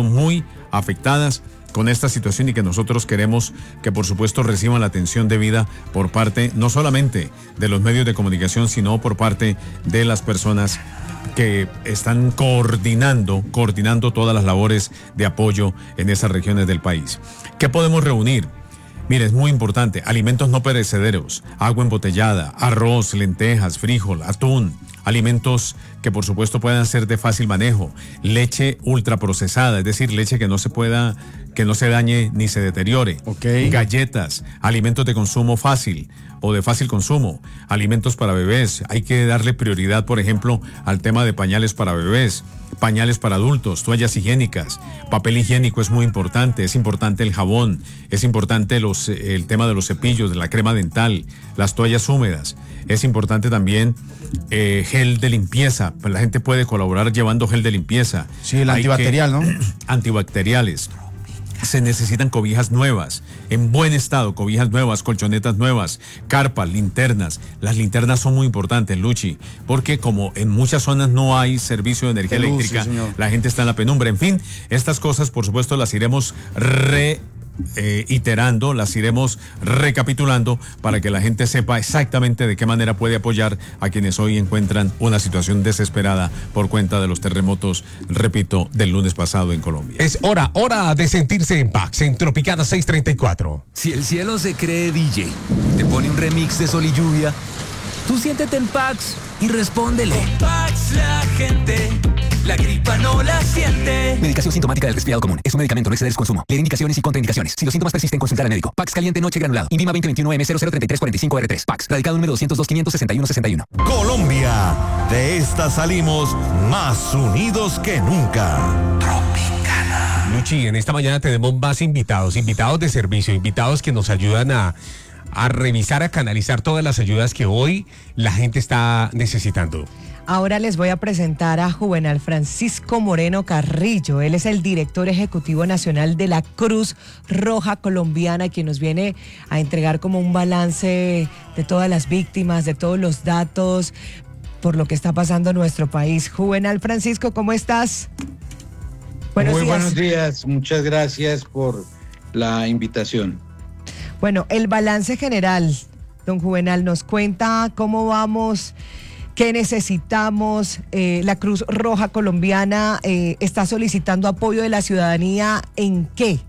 con esta situación y que nosotros queremos que por supuesto reciban la atención debida por parte no solamente de los medios de comunicación, sino por parte de las personas que están coordinando todas las labores de apoyo en esas regiones del país. ¿Qué podemos reunir? Mire, es muy importante: alimentos no perecederos, agua embotellada, arroz, lentejas, frijol, atún, alimentos que por supuesto puedan ser de fácil manejo, leche ultraprocesada, es decir, leche que no se dañe ni se deteriore, galletas, alimentos de consumo fácil o de fácil consumo, alimentos para bebés. Hay que darle prioridad, por ejemplo, al tema de pañales para bebés, pañales para adultos, toallas higiénicas, papel higiénico es muy importante, es importante el jabón, es importante el tema de los cepillos, de la crema dental, las toallas húmedas, es importante también gel de limpieza. La gente puede colaborar llevando gel de limpieza. Sí, el antibacterial, ¿no? Antibacteriales. Se necesitan cobijas nuevas, en buen estado, cobijas nuevas, colchonetas nuevas, carpas, linternas. Las linternas son muy importantes, Luchi, porque como en muchas zonas no hay servicio de energía eléctrica, sí, la gente está en la penumbra. En fin, estas cosas, por supuesto, las iremos iterando, las iremos recapitulando para que la gente sepa exactamente de qué manera puede apoyar a quienes hoy encuentran una situación desesperada por cuenta de los terremotos, repito, del lunes pasado en Colombia. Es hora de sentirse en paz en Tropicana 6:34. Si el cielo se cree DJ, te pone un remix de Sol y Lluvia, tú siéntete en Pax y respóndele. Con Pax la gente la gripa no la siente. Medicación sintomática del resfriado común. Es un medicamento, no exceder su consumo. Leer indicaciones y contraindicaciones. Si los síntomas persisten, consultar al médico. Pax caliente noche granulado. INVIMA 2021M003345R3. Pax. Radicado número 202-561-61. Colombia. De esta salimos más unidos que nunca. Tropicana. Luchi, en esta mañana tenemos más invitados de servicio, invitados que nos ayudan a revisar, a canalizar todas las ayudas que hoy la gente está necesitando. Ahora les voy a presentar a Juvenal Francisco Moreno Carrillo. Él es el director ejecutivo nacional de la Cruz Roja Colombiana, quien nos viene a entregar como un balance de todas las víctimas, de todos los datos por lo que está pasando en nuestro país. Juvenal Francisco, ¿cómo estás? Muy buenos días, muchas gracias por la invitación. Bueno, el balance general, don Juvenal, nos cuenta cómo vamos. ¿Qué necesitamos? La Cruz Roja Colombiana está solicitando apoyo de la ciudadanía. ¿En qué?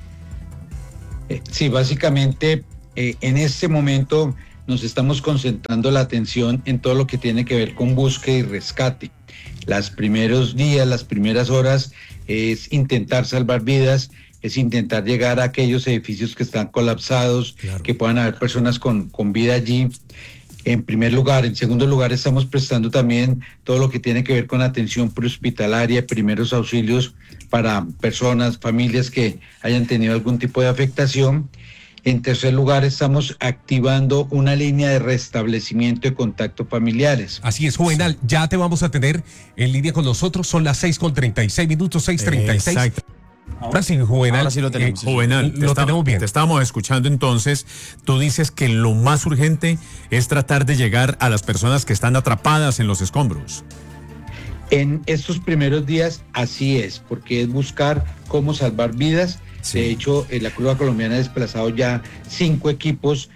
Sí, básicamente en este momento nos estamos concentrando la atención en todo lo que tiene que ver con búsqueda y rescate. Los primeros días, las primeras horas es intentar salvar vidas es intentar llegar a aquellos edificios que están colapsados, que puedan haber personas con vida allí. En primer lugar. En segundo lugar, estamos prestando también todo lo que tiene que ver con atención prehospitalaria, primeros auxilios para personas, familias que hayan tenido algún tipo de afectación. En tercer lugar, estamos activando una línea de restablecimiento de contactos familiares. Así es, Juvenal, ya te vamos a tener en línea con nosotros. Son las 6:36, 6:36. Exacto. Ahora sí, Juvenal. Ahora sí lo tenemos. Juvenal, tenemos bien. Te estábamos escuchando entonces. Tú dices que lo más urgente es tratar de llegar a las personas que están atrapadas en los escombros. En estos primeros días, así es, porque es buscar cómo salvar vidas. Sí. De hecho, la Cruz Roja Colombiana ha desplazado ya 5 equipos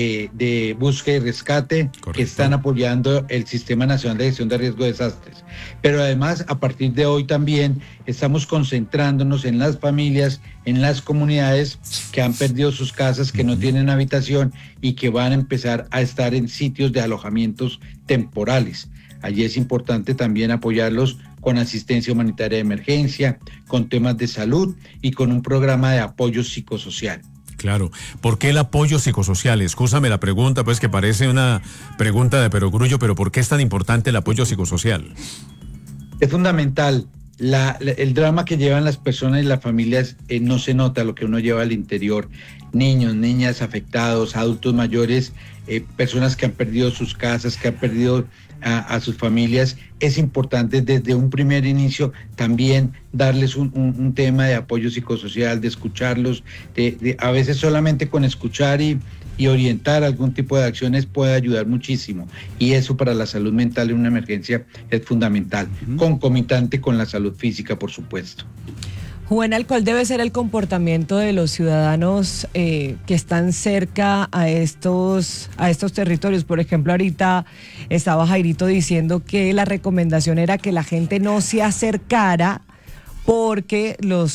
de búsqueda y rescate. Correcto. Que están apoyando el Sistema Nacional de Gestión de Riesgo de Desastres. Pero además, a partir de hoy también estamos concentrándonos en las familias, en las comunidades que han perdido sus casas, que no tienen habitación y que van a empezar a estar en sitios de alojamientos temporales. Allí es importante también apoyarlos con asistencia humanitaria de emergencia, con temas de salud y con un programa de apoyo psicosocial. Claro. ¿Por qué el apoyo psicosocial? Excúsame la pregunta, pues que parece una pregunta de perogrullo, pero ¿por qué es tan importante el apoyo psicosocial? Es fundamental. El drama que llevan las personas y las familias no se nota lo que uno lleva al interior. Niños, niñas afectados, adultos mayores, personas que han perdido sus casas, que han perdido a sus familias. Es importante desde un primer inicio también darles un tema de apoyo psicosocial, de escucharlos, a veces solamente con escuchar y orientar algún tipo de acciones puede ayudar muchísimo, y eso para la salud mental en una emergencia es fundamental, concomitante con la salud física, por supuesto. Juvenal, ¿cuál debe ser el comportamiento de los ciudadanos que están cerca a estos territorios? Por ejemplo, ahorita estaba Jairito diciendo que la recomendación era que la gente no se acercara porque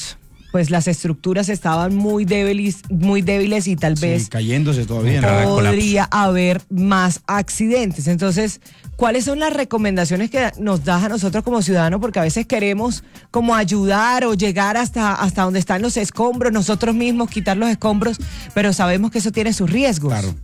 las estructuras estaban muy débiles y tal vez cayéndose todavía. Podría haber más accidentes. Entonces, ¿cuáles son las recomendaciones que nos das a nosotros como ciudadanos? Porque a veces queremos como ayudar o llegar hasta donde están los escombros, nosotros mismos quitar los escombros, pero sabemos que eso tiene sus riesgos. Claro.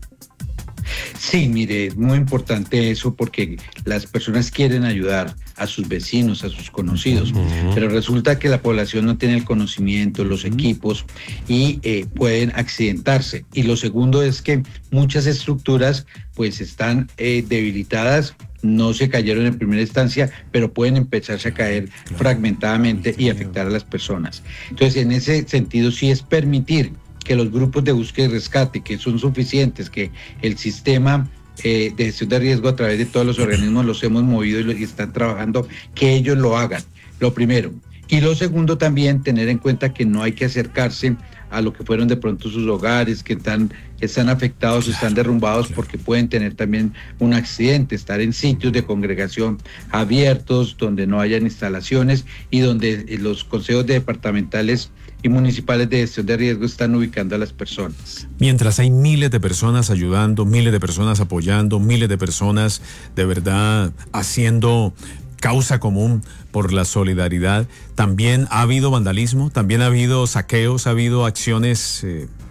Sí, mire, es muy importante eso porque las personas quieren ayudar a sus vecinos, a sus conocidos, pero resulta que la población no tiene el conocimiento, los equipos y pueden accidentarse. Y lo segundo es que muchas estructuras pues están debilitadas, no se cayeron en primera instancia, pero pueden empezarse a caer fragmentadamente y afectar a las personas. Entonces, en ese sentido sí es permitir que los grupos de búsqueda y rescate, que son suficientes, que el sistema de gestión de riesgo a través de todos los organismos los hemos movido y están trabajando, que ellos lo hagan, lo primero. Y lo segundo también, tener en cuenta que no hay que acercarse a lo que fueron de pronto sus hogares, que están afectados, están derrumbados porque pueden tener también un accidente, estar en sitios de congregación abiertos, donde no hayan instalaciones y donde los consejos departamentales y municipales de gestión de riesgo están ubicando a las personas. Mientras hay miles de personas ayudando, miles de personas apoyando, miles de personas de verdad haciendo causa común por la solidaridad, también ha habido vandalismo, también ha habido saqueos, ha habido acciones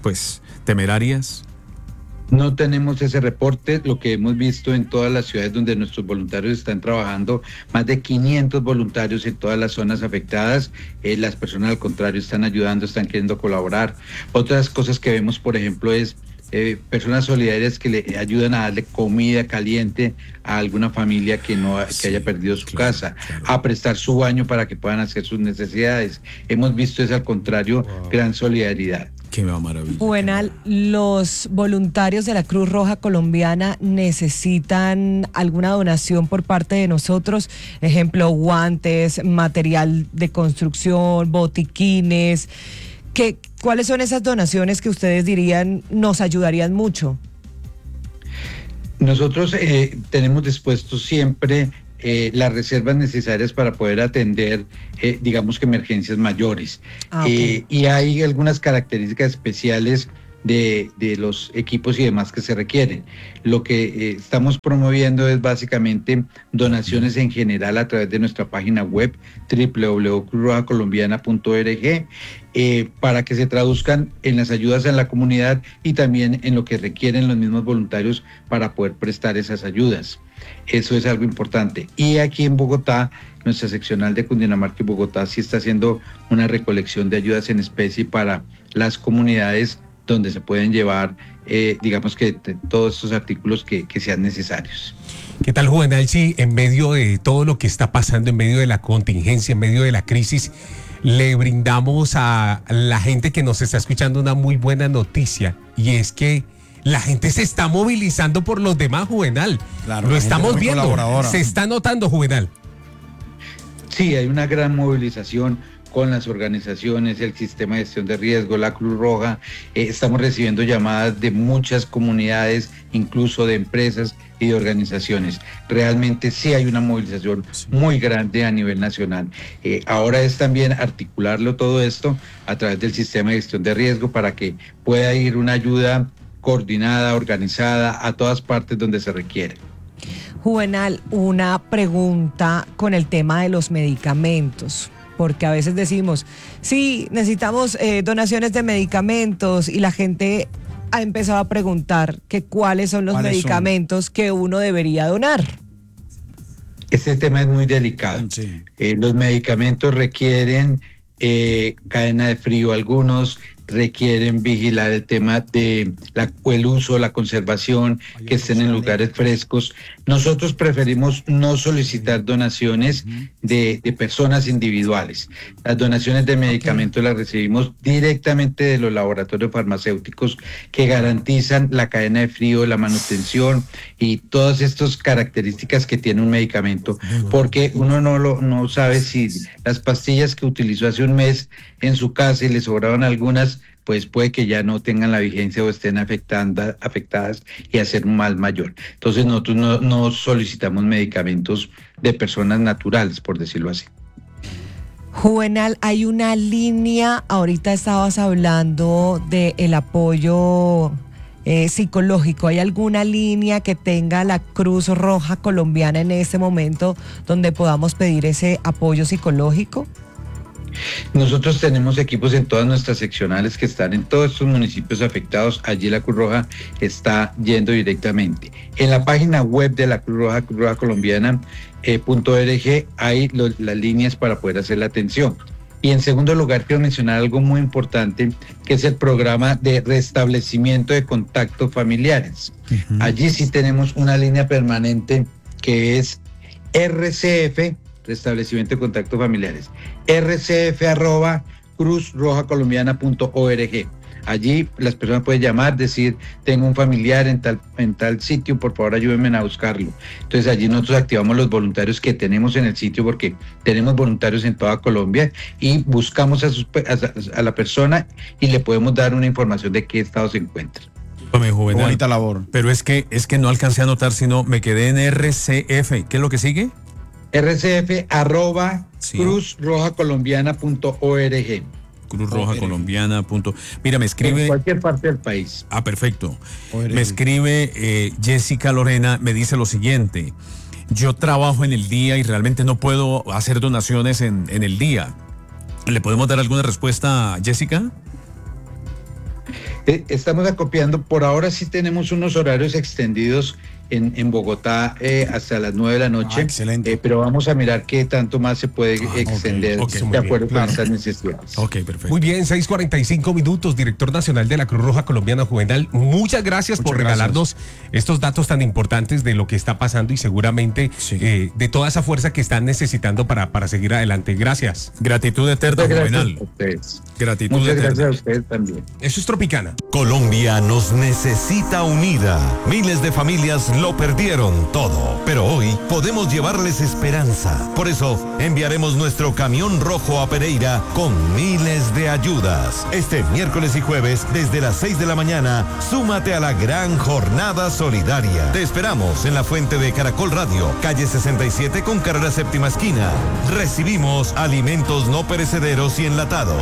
temerarias. No tenemos ese reporte. Lo que hemos visto en todas las ciudades donde nuestros voluntarios están trabajando, más de 500 voluntarios en todas las zonas afectadas, las personas al contrario están ayudando, están queriendo colaborar. Otras cosas que vemos, por ejemplo, es personas solidarias que le ayudan a darle comida caliente a alguna familia que haya perdido su casa, a prestar su baño para que puedan hacer sus necesidades. Hemos visto eso, al contrario, gran solidaridad. Qué maravilla. Juvenal, ¿los voluntarios de la Cruz Roja Colombiana necesitan alguna donación por parte de nosotros? Ejemplo, guantes, material de construcción, botiquines. ¿Cuáles son esas donaciones que ustedes dirían nos ayudarían mucho? Nosotros tenemos dispuestos siempre las reservas necesarias para poder atender, digamos que emergencias mayores. Okay. Y hay algunas características especiales de los equipos y demás que se requieren. Lo que estamos promoviendo es básicamente donaciones en general a través de nuestra página web www.cruzrojacolombiana.org para que se traduzcan en las ayudas en la comunidad y también en lo que requieren los mismos voluntarios para poder prestar esas ayudas. Eso es algo importante. Y aquí en Bogotá, nuestra seccional de Cundinamarca y Bogotá sí está haciendo una recolección de ayudas en especie para las comunidades donde se pueden llevar, digamos que todos estos artículos que sean necesarios. ¿Qué tal, Juvenal? Si en medio de todo lo que está pasando, en medio de la contingencia, en medio de la crisis, le brindamos a la gente que nos está escuchando una muy buena noticia, y es que la gente se está movilizando por los demás, Juvenal. Claro, lo estamos viendo, se está notando, Juvenal. Sí, hay una gran movilización con las organizaciones, el sistema de gestión de riesgo, la Cruz Roja. Estamos recibiendo llamadas de muchas comunidades, incluso de empresas y de organizaciones. Realmente sí hay una movilización muy grande a nivel nacional. Ahora es también articularlo todo esto a través del sistema de gestión de riesgo para que pueda ir una ayuda coordinada, organizada a todas partes donde se requiere. Juvenal, una pregunta con el tema de los medicamentos, porque a veces decimos, sí, necesitamos donaciones de medicamentos, y la gente ha empezado a preguntar que cuáles son los medicamentos que uno debería donar. Este tema es muy delicado. Sí. Los medicamentos requieren cadena de frío, algunos requieren vigilar el tema de el uso, la conservación, que estén en lugares frescos. Nosotros preferimos no solicitar donaciones de personas individuales. Las donaciones de medicamentos las recibimos directamente de los laboratorios farmacéuticos que garantizan la cadena de frío, la manutención y todas estas características que tiene un medicamento, porque uno no sabe si las pastillas que utilizó hace un mes en su casa y le sobraron algunas, pues puede que ya no tengan la vigencia o estén afectadas y hacer un mal mayor. Entonces nosotros no solicitamos medicamentos de personas naturales, por decirlo así. Juvenal, hay una línea, ahorita estabas hablando del apoyo psicológico. ¿Hay alguna línea que tenga la Cruz Roja Colombiana en este momento donde podamos pedir ese apoyo psicológico? Nosotros tenemos equipos en todas nuestras seccionales que están en todos estos municipios afectados. Allí la Cruz Roja está yendo directamente. En la página web de la Cruz Roja, cruzrojacolombiana.org, hay las líneas para poder hacer la atención. Y en segundo lugar, quiero mencionar algo muy importante, que es el programa de restablecimiento de contactos familiares. Allí sí tenemos una línea permanente que es RCF, restablecimiento de contactos familiares, rcf@cruzrojacolombiana.org. Allí las personas pueden llamar, decir, tengo un familiar en tal sitio, por favor ayúdenme a buscarlo. Entonces allí nosotros activamos los voluntarios que tenemos en el sitio, porque tenemos voluntarios en toda Colombia, y buscamos a la persona y le podemos dar una información de qué estado se encuentra. Juvenal, bonita labor. Pero es que no alcancé a anotar, sino me quedé en RCF. ¿Qué es lo que sigue? rcf@cruzrojacolombiana.org. Cruzrojacolombiana. Mira, me escribe... En cualquier parte del país. Ah, perfecto. Me escribe Jessica Lorena, me dice lo siguiente: yo trabajo en el día y realmente no puedo hacer donaciones en el día. ¿Le podemos dar alguna respuesta, Jessica? Estamos acopiando, por ahora sí tenemos unos horarios extendidos en Bogotá hasta las 9 de la noche, pero vamos a mirar qué tanto más se puede extender de acuerdo con estas necesidades. Ok, perfecto. Muy bien, 6:45 minutos, director nacional de la Cruz Roja Colombiana, Juvenal. Muchas gracias por regalarnos estos datos tan importantes de lo que está pasando y seguramente de toda esa fuerza que están necesitando para seguir adelante. Gracias. Gratitud eterna, Juvenal. Gratitud Muchas eterna. Gracias a ustedes también. Eso es Tropicana. Colombia nos necesita unida. Miles de familias lo perdieron todo, pero hoy podemos llevarles esperanza. Por eso enviaremos nuestro camión rojo a Pereira con miles de ayudas. Este miércoles y jueves desde las 6 de la mañana, súmate a la gran jornada solidaria. Te esperamos en la fuente de Caracol Radio, calle 67 con carrera séptima esquina. Recibimos alimentos no perecederos y enlatados, kit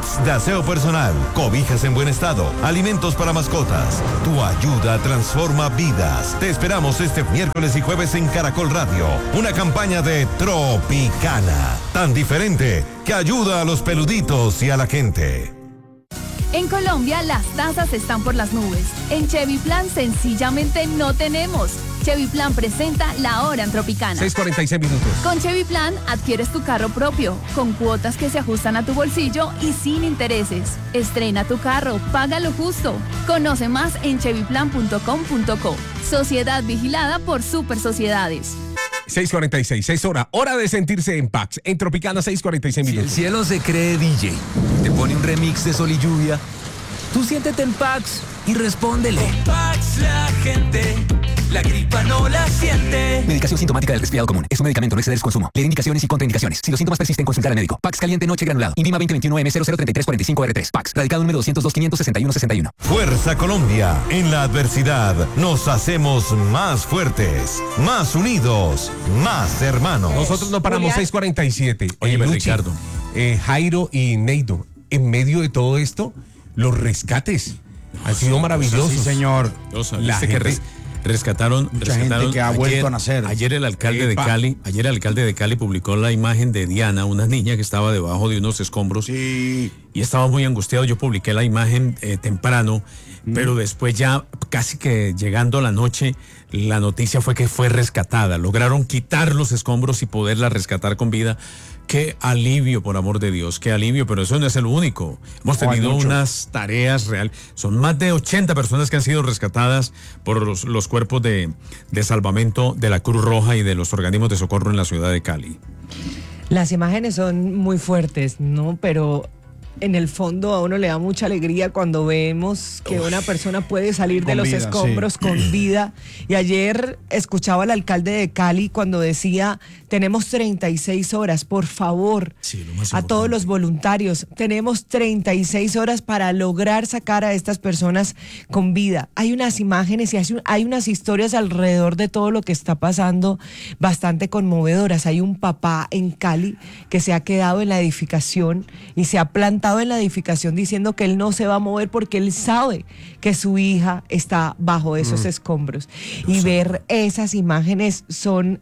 kits de aseo personal, cobijas en buen estado, alimentos para mascotas. Tu ayuda transforma vidas. Te esperamos este miércoles y jueves en Caracol Radio. Una campaña de Tropicana, tan diferente que ayuda a los peluditos y a la gente. En Colombia las tasas están por las nubes. En Chevy Plan sencillamente no tenemos. Chevy Plan presenta La Hora en Tropicana. 6:46 minutos. Con Chevy Plan adquieres tu carro propio, con cuotas que se ajustan a tu bolsillo y sin intereses. Estrena tu carro, paga lo justo. Conoce más en chevyplan.com.co. Sociedad vigilada por Super Sociedades. 6:46, 6 horas. Hora de sentirse en Pax. En Tropicana, 6:46 minutos. Si el cielo se cree DJ, te pone un remix de Sol y Lluvia, tú siéntete en Pax y respóndele. Pax, la gente, la gripa no la siente. Medicación sintomática del resfriado común. Es un medicamento, no exceder su consumo. Leer indicaciones y contraindicaciones. Si los síntomas persisten, consultar al médico. Pax caliente noche granulado. INVIMA 2021-M003345R3. Pax. Radical número 202-561-61. Fuerza Colombia. En la adversidad nos hacemos más fuertes, más unidos, más hermanos. Nosotros no paramos. 6:47. Oye, Luchi, Ricardo. Jairo y Neido, en medio de todo esto, los rescates han sido maravillosos. Sí, señor. La gente, Rescataron gente que ha vuelto a nacer. Ayer el alcalde de Cali publicó la imagen de Diana, una niña que estaba debajo de unos escombros y estaba muy angustiado. Yo publiqué la imagen temprano, pero después ya casi que llegando a la noche, la noticia fue que fue rescatada. Lograron quitar los escombros y poderla rescatar con vida. Qué alivio, por amor de Dios, qué alivio, pero eso no es el único. Hemos tenido unas tareas reales. Son más de 80 personas que han sido rescatadas por los cuerpos de salvamento de la Cruz Roja y de los organismos de socorro en la ciudad de Cali. Las imágenes son muy fuertes, ¿no? Pero en el fondo a uno le da mucha alegría cuando vemos que una persona puede salir de los escombros con vida. Y ayer escuchaba al alcalde de Cali cuando decía, tenemos 36 horas, por favor, a todos los voluntarios, tenemos 36 horas para lograr sacar a estas personas con vida. Hay unas imágenes y hay unas historias alrededor de todo lo que está pasando bastante conmovedoras. Hay un papá en Cali que se ha quedado en la edificación y se ha plantado en la edificación diciendo que él no se va a mover porque él sabe que su hija está bajo esos escombros. Y ver esas imágenes son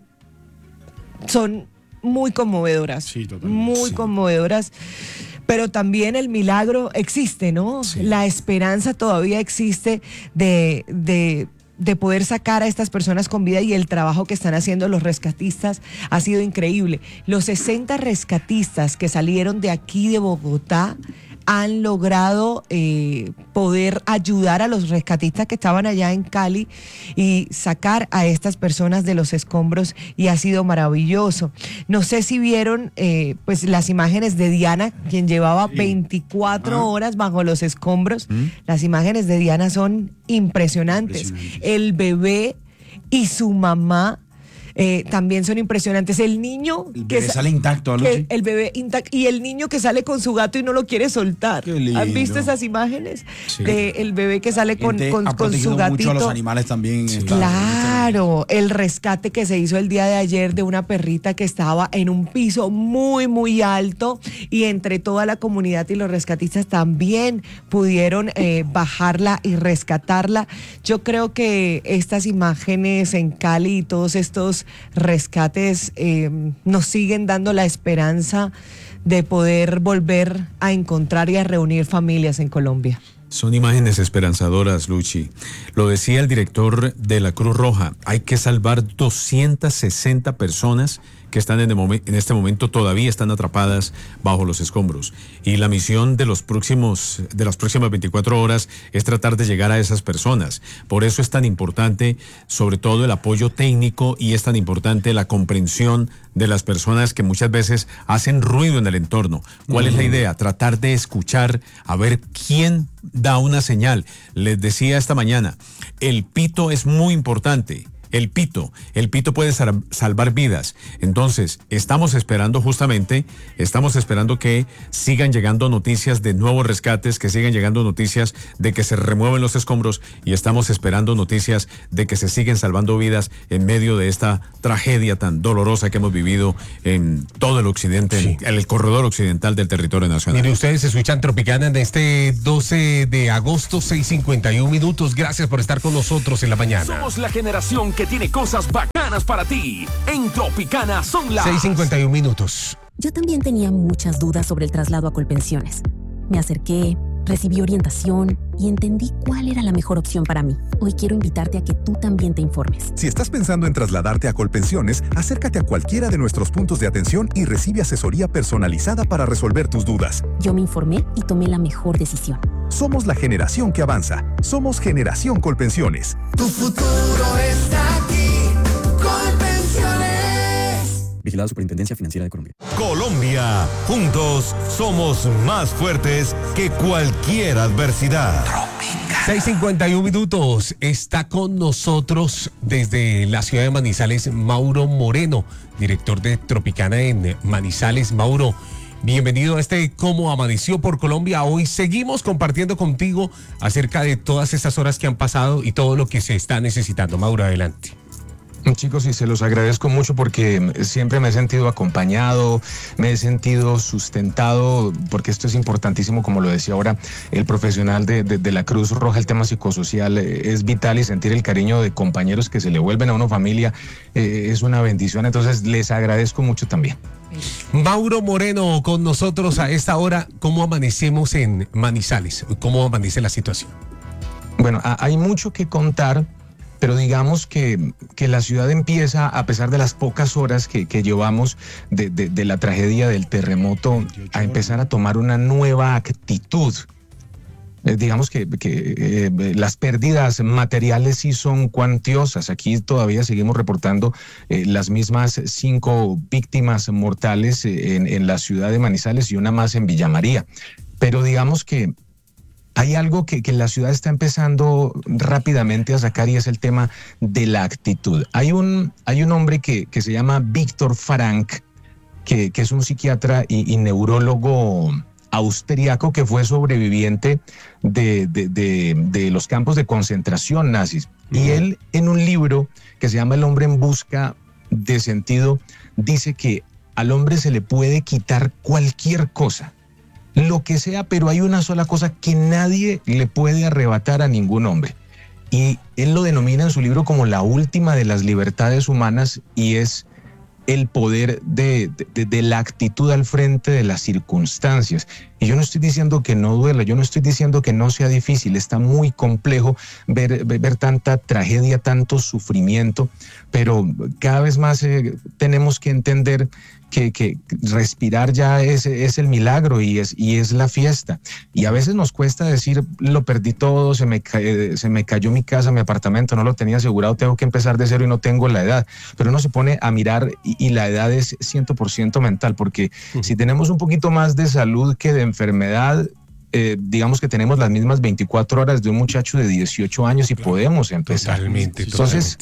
muy conmovedoras, muy conmovedoras. Pero también el milagro existe, ¿no? Sí. La esperanza todavía existe de poder sacar a estas personas con vida, y el trabajo que están haciendo los rescatistas ha sido increíble. Los 60 rescatistas que salieron de aquí de Bogotá han logrado poder ayudar a los rescatistas que estaban allá en Cali y sacar a estas personas de los escombros, y ha sido maravilloso. No sé si vieron pues las imágenes de Diana, quien llevaba 24 horas bajo los escombros. Las imágenes de Diana son impresionantes. El bebé y su mamá también son impresionantes. El niño que sale intacto, el bebé intacto, y el niño que sale con su gato y no lo quiere soltar. ¿Han visto esas imágenes? Sí. El bebé que sale con su gatito. Mucho a los animales también. Sí. Claro, el rescate que se hizo el día de ayer de una perrita que estaba en un piso muy, muy alto, y entre toda la comunidad y los rescatistas también pudieron bajarla y rescatarla. Yo creo que estas imágenes en Cali y todos estos rescates nos siguen dando la esperanza de poder volver a encontrar y a reunir familias en Colombia. Son imágenes esperanzadoras, Luchi. Lo decía el director de la Cruz Roja, hay que salvar 260 personas que están en este momento todavía están atrapadas bajo los escombros. Y la misión de las próximas 24 horas es tratar de llegar a esas personas. Por eso es tan importante, sobre todo, el apoyo técnico, y es tan importante la comprensión de las personas que muchas veces hacen ruido en el entorno. ¿Cuál es la idea? Tratar de escuchar, a ver quién da una señal. Les decía esta mañana, el pito es muy importante. El pito puede salvar vidas. Entonces, estamos esperando que sigan llegando noticias de nuevos rescates, que sigan llegando noticias de que se remueven los escombros y estamos esperando noticias de que se siguen salvando vidas en medio de esta tragedia tan dolorosa que hemos vivido en todo el occidente, en el corredor occidental del territorio nacional. Mire, ustedes escuchan Tropicana en este 12 de agosto, 6:51 minutos. Gracias por estar con nosotros en la mañana. Somos la generación que tiene cosas bacanas para ti. En Tropicana son las 6:51 minutos. Yo también tenía muchas dudas sobre el traslado a Colpensiones. Me acerqué, recibí orientación y entendí cuál era la mejor opción para mí. Hoy quiero invitarte a que tú también te informes. Si estás pensando en trasladarte a Colpensiones, acércate a cualquiera de nuestros puntos de atención y recibe asesoría personalizada para resolver tus dudas. Yo me informé y tomé la mejor decisión. Somos la generación que avanza. Somos Generación Colpensiones. Tu futuro está aquí. Colpensiones. Vigilado Superintendencia Financiera de Colombia. Colombia, juntos somos más fuertes que cualquier adversidad. 6:51 minutos. Está con nosotros desde la ciudad de Manizales Mauro Moreno, director de Tropicana en Manizales. Mauro, bienvenido a este Cómo Amaneció por Colombia. Hoy seguimos compartiendo contigo acerca de todas estas horas que han pasado y todo lo que se está necesitando. Mauro, adelante. Chicos, y se los agradezco mucho porque siempre me he sentido acompañado, me he sentido sustentado, porque esto es importantísimo, como lo decía ahora el profesional de la Cruz Roja. El tema psicosocial es vital y sentir el cariño de compañeros que se le vuelven a uno familia es una bendición. Entonces les agradezco mucho también. Mauro Moreno con nosotros a esta hora. ¿Cómo amanecemos en Manizales? ¿Cómo amanece la situación? Bueno, hay mucho que contar, pero digamos que la ciudad empieza, a pesar de las pocas horas que llevamos de la tragedia del terremoto, a empezar a tomar una nueva actitud. Digamos que las pérdidas materiales sí son cuantiosas. Aquí todavía seguimos reportando las mismas 5 víctimas mortales en la ciudad de Manizales y una más en Villa María. Pero digamos que hay algo que la ciudad está empezando rápidamente a sacar, y es el tema de la actitud. Hay un hombre que se llama Víctor Frank, que es un psiquiatra y neurólogo austriaco que fue sobreviviente de los campos de concentración nazis. Y él, en un libro que se llama El hombre en busca de sentido, dice que al hombre se le puede quitar cualquier cosa, lo que sea, pero hay una sola cosa que nadie le puede arrebatar a ningún hombre. Y él lo denomina en su libro como la última de las libertades humanas, y es el poder de la actitud al frente de las circunstancias. Y yo no estoy diciendo que no duela, yo no estoy diciendo que no sea difícil, está muy complejo ver tanta tragedia, tanto sufrimiento, pero cada vez más tenemos que entender que respirar ya es el milagro y es la fiesta. Y a veces nos cuesta decir, lo perdí todo, se me cayó mi casa, mi apartamento, no lo tenía asegurado, tengo que empezar de cero y no tengo la edad. Pero uno se pone a mirar y la edad es 100% mental, porque si tenemos un poquito más de salud que de enfermedad, digamos que tenemos las mismas 24 horas de un muchacho de 18 años y podemos empezar. Totalmente. Entonces,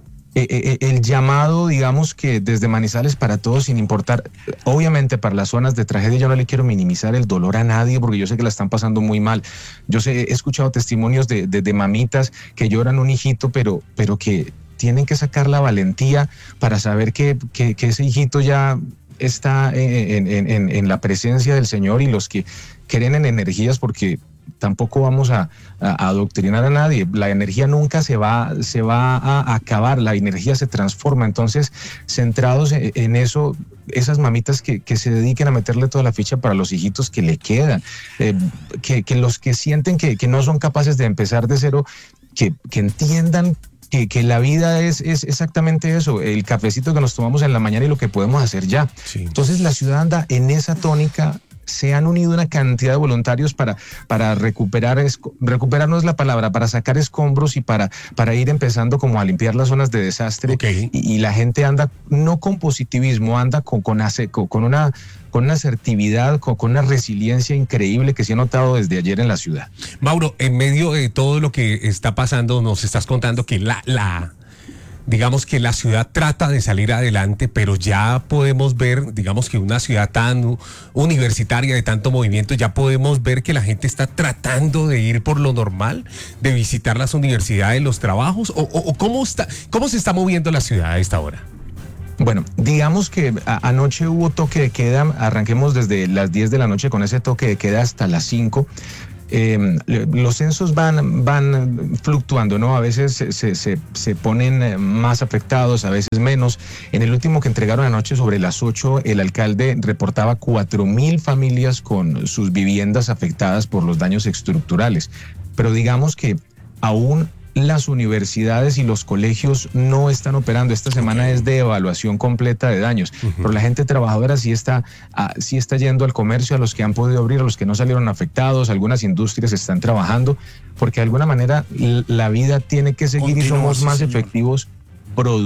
el llamado, digamos que desde Manizales para todos, sin importar, obviamente para las zonas de tragedia, yo no le quiero minimizar el dolor a nadie, porque yo sé que la están pasando muy mal. Yo he escuchado testimonios de mamitas que lloran un hijito, pero que tienen que sacar la valentía para saber que ese hijito ya está en la presencia del Señor, y los que creen en energías, porque tampoco vamos a adoctrinar a nadie. La energía nunca se va a acabar, la energía se transforma. Entonces, centrados en eso, esas mamitas que se dediquen a meterle toda la ficha para los hijitos que le quedan, que los que sienten que no son capaces de empezar de cero, que entiendan que la vida es exactamente eso, el cafecito que nos tomamos en la mañana y lo que podemos hacer ya. Sí. Entonces la ciudad anda en esa tónica. Se han unido una cantidad de voluntarios para recuperar no es la palabra, para sacar escombros y para ir empezando como a limpiar las zonas de desastre. Okay. Y la gente anda no con positivismo, anda con una asertividad, con una resiliencia increíble que se ha notado desde ayer en la ciudad. digamos que la ciudad trata de salir adelante, pero ya podemos ver, digamos que una ciudad tan universitaria, de tanto movimiento, ya podemos ver que la gente está tratando de ir por lo normal, de visitar las universidades, los trabajos, o cómo se está moviendo la ciudad a esta hora. Bueno, digamos que anoche hubo toque de queda, arranquemos desde las 10 de la noche con ese toque de queda hasta las 5. Los censos van fluctuando, ¿no? A veces se ponen más afectados, a veces menos. En el último que entregaron anoche sobre las 8, el alcalde reportaba 4.000 familias con sus viviendas afectadas por los daños estructurales. Pero digamos que aún las universidades y los colegios no están operando. Esta semana es de evaluación completa de daños, pero la gente trabajadora sí está yendo al comercio, a los que han podido abrir, a los que no salieron afectados. Algunas industrias están trabajando, porque de alguna manera la vida tiene que seguir y somos más efectivos produciendo.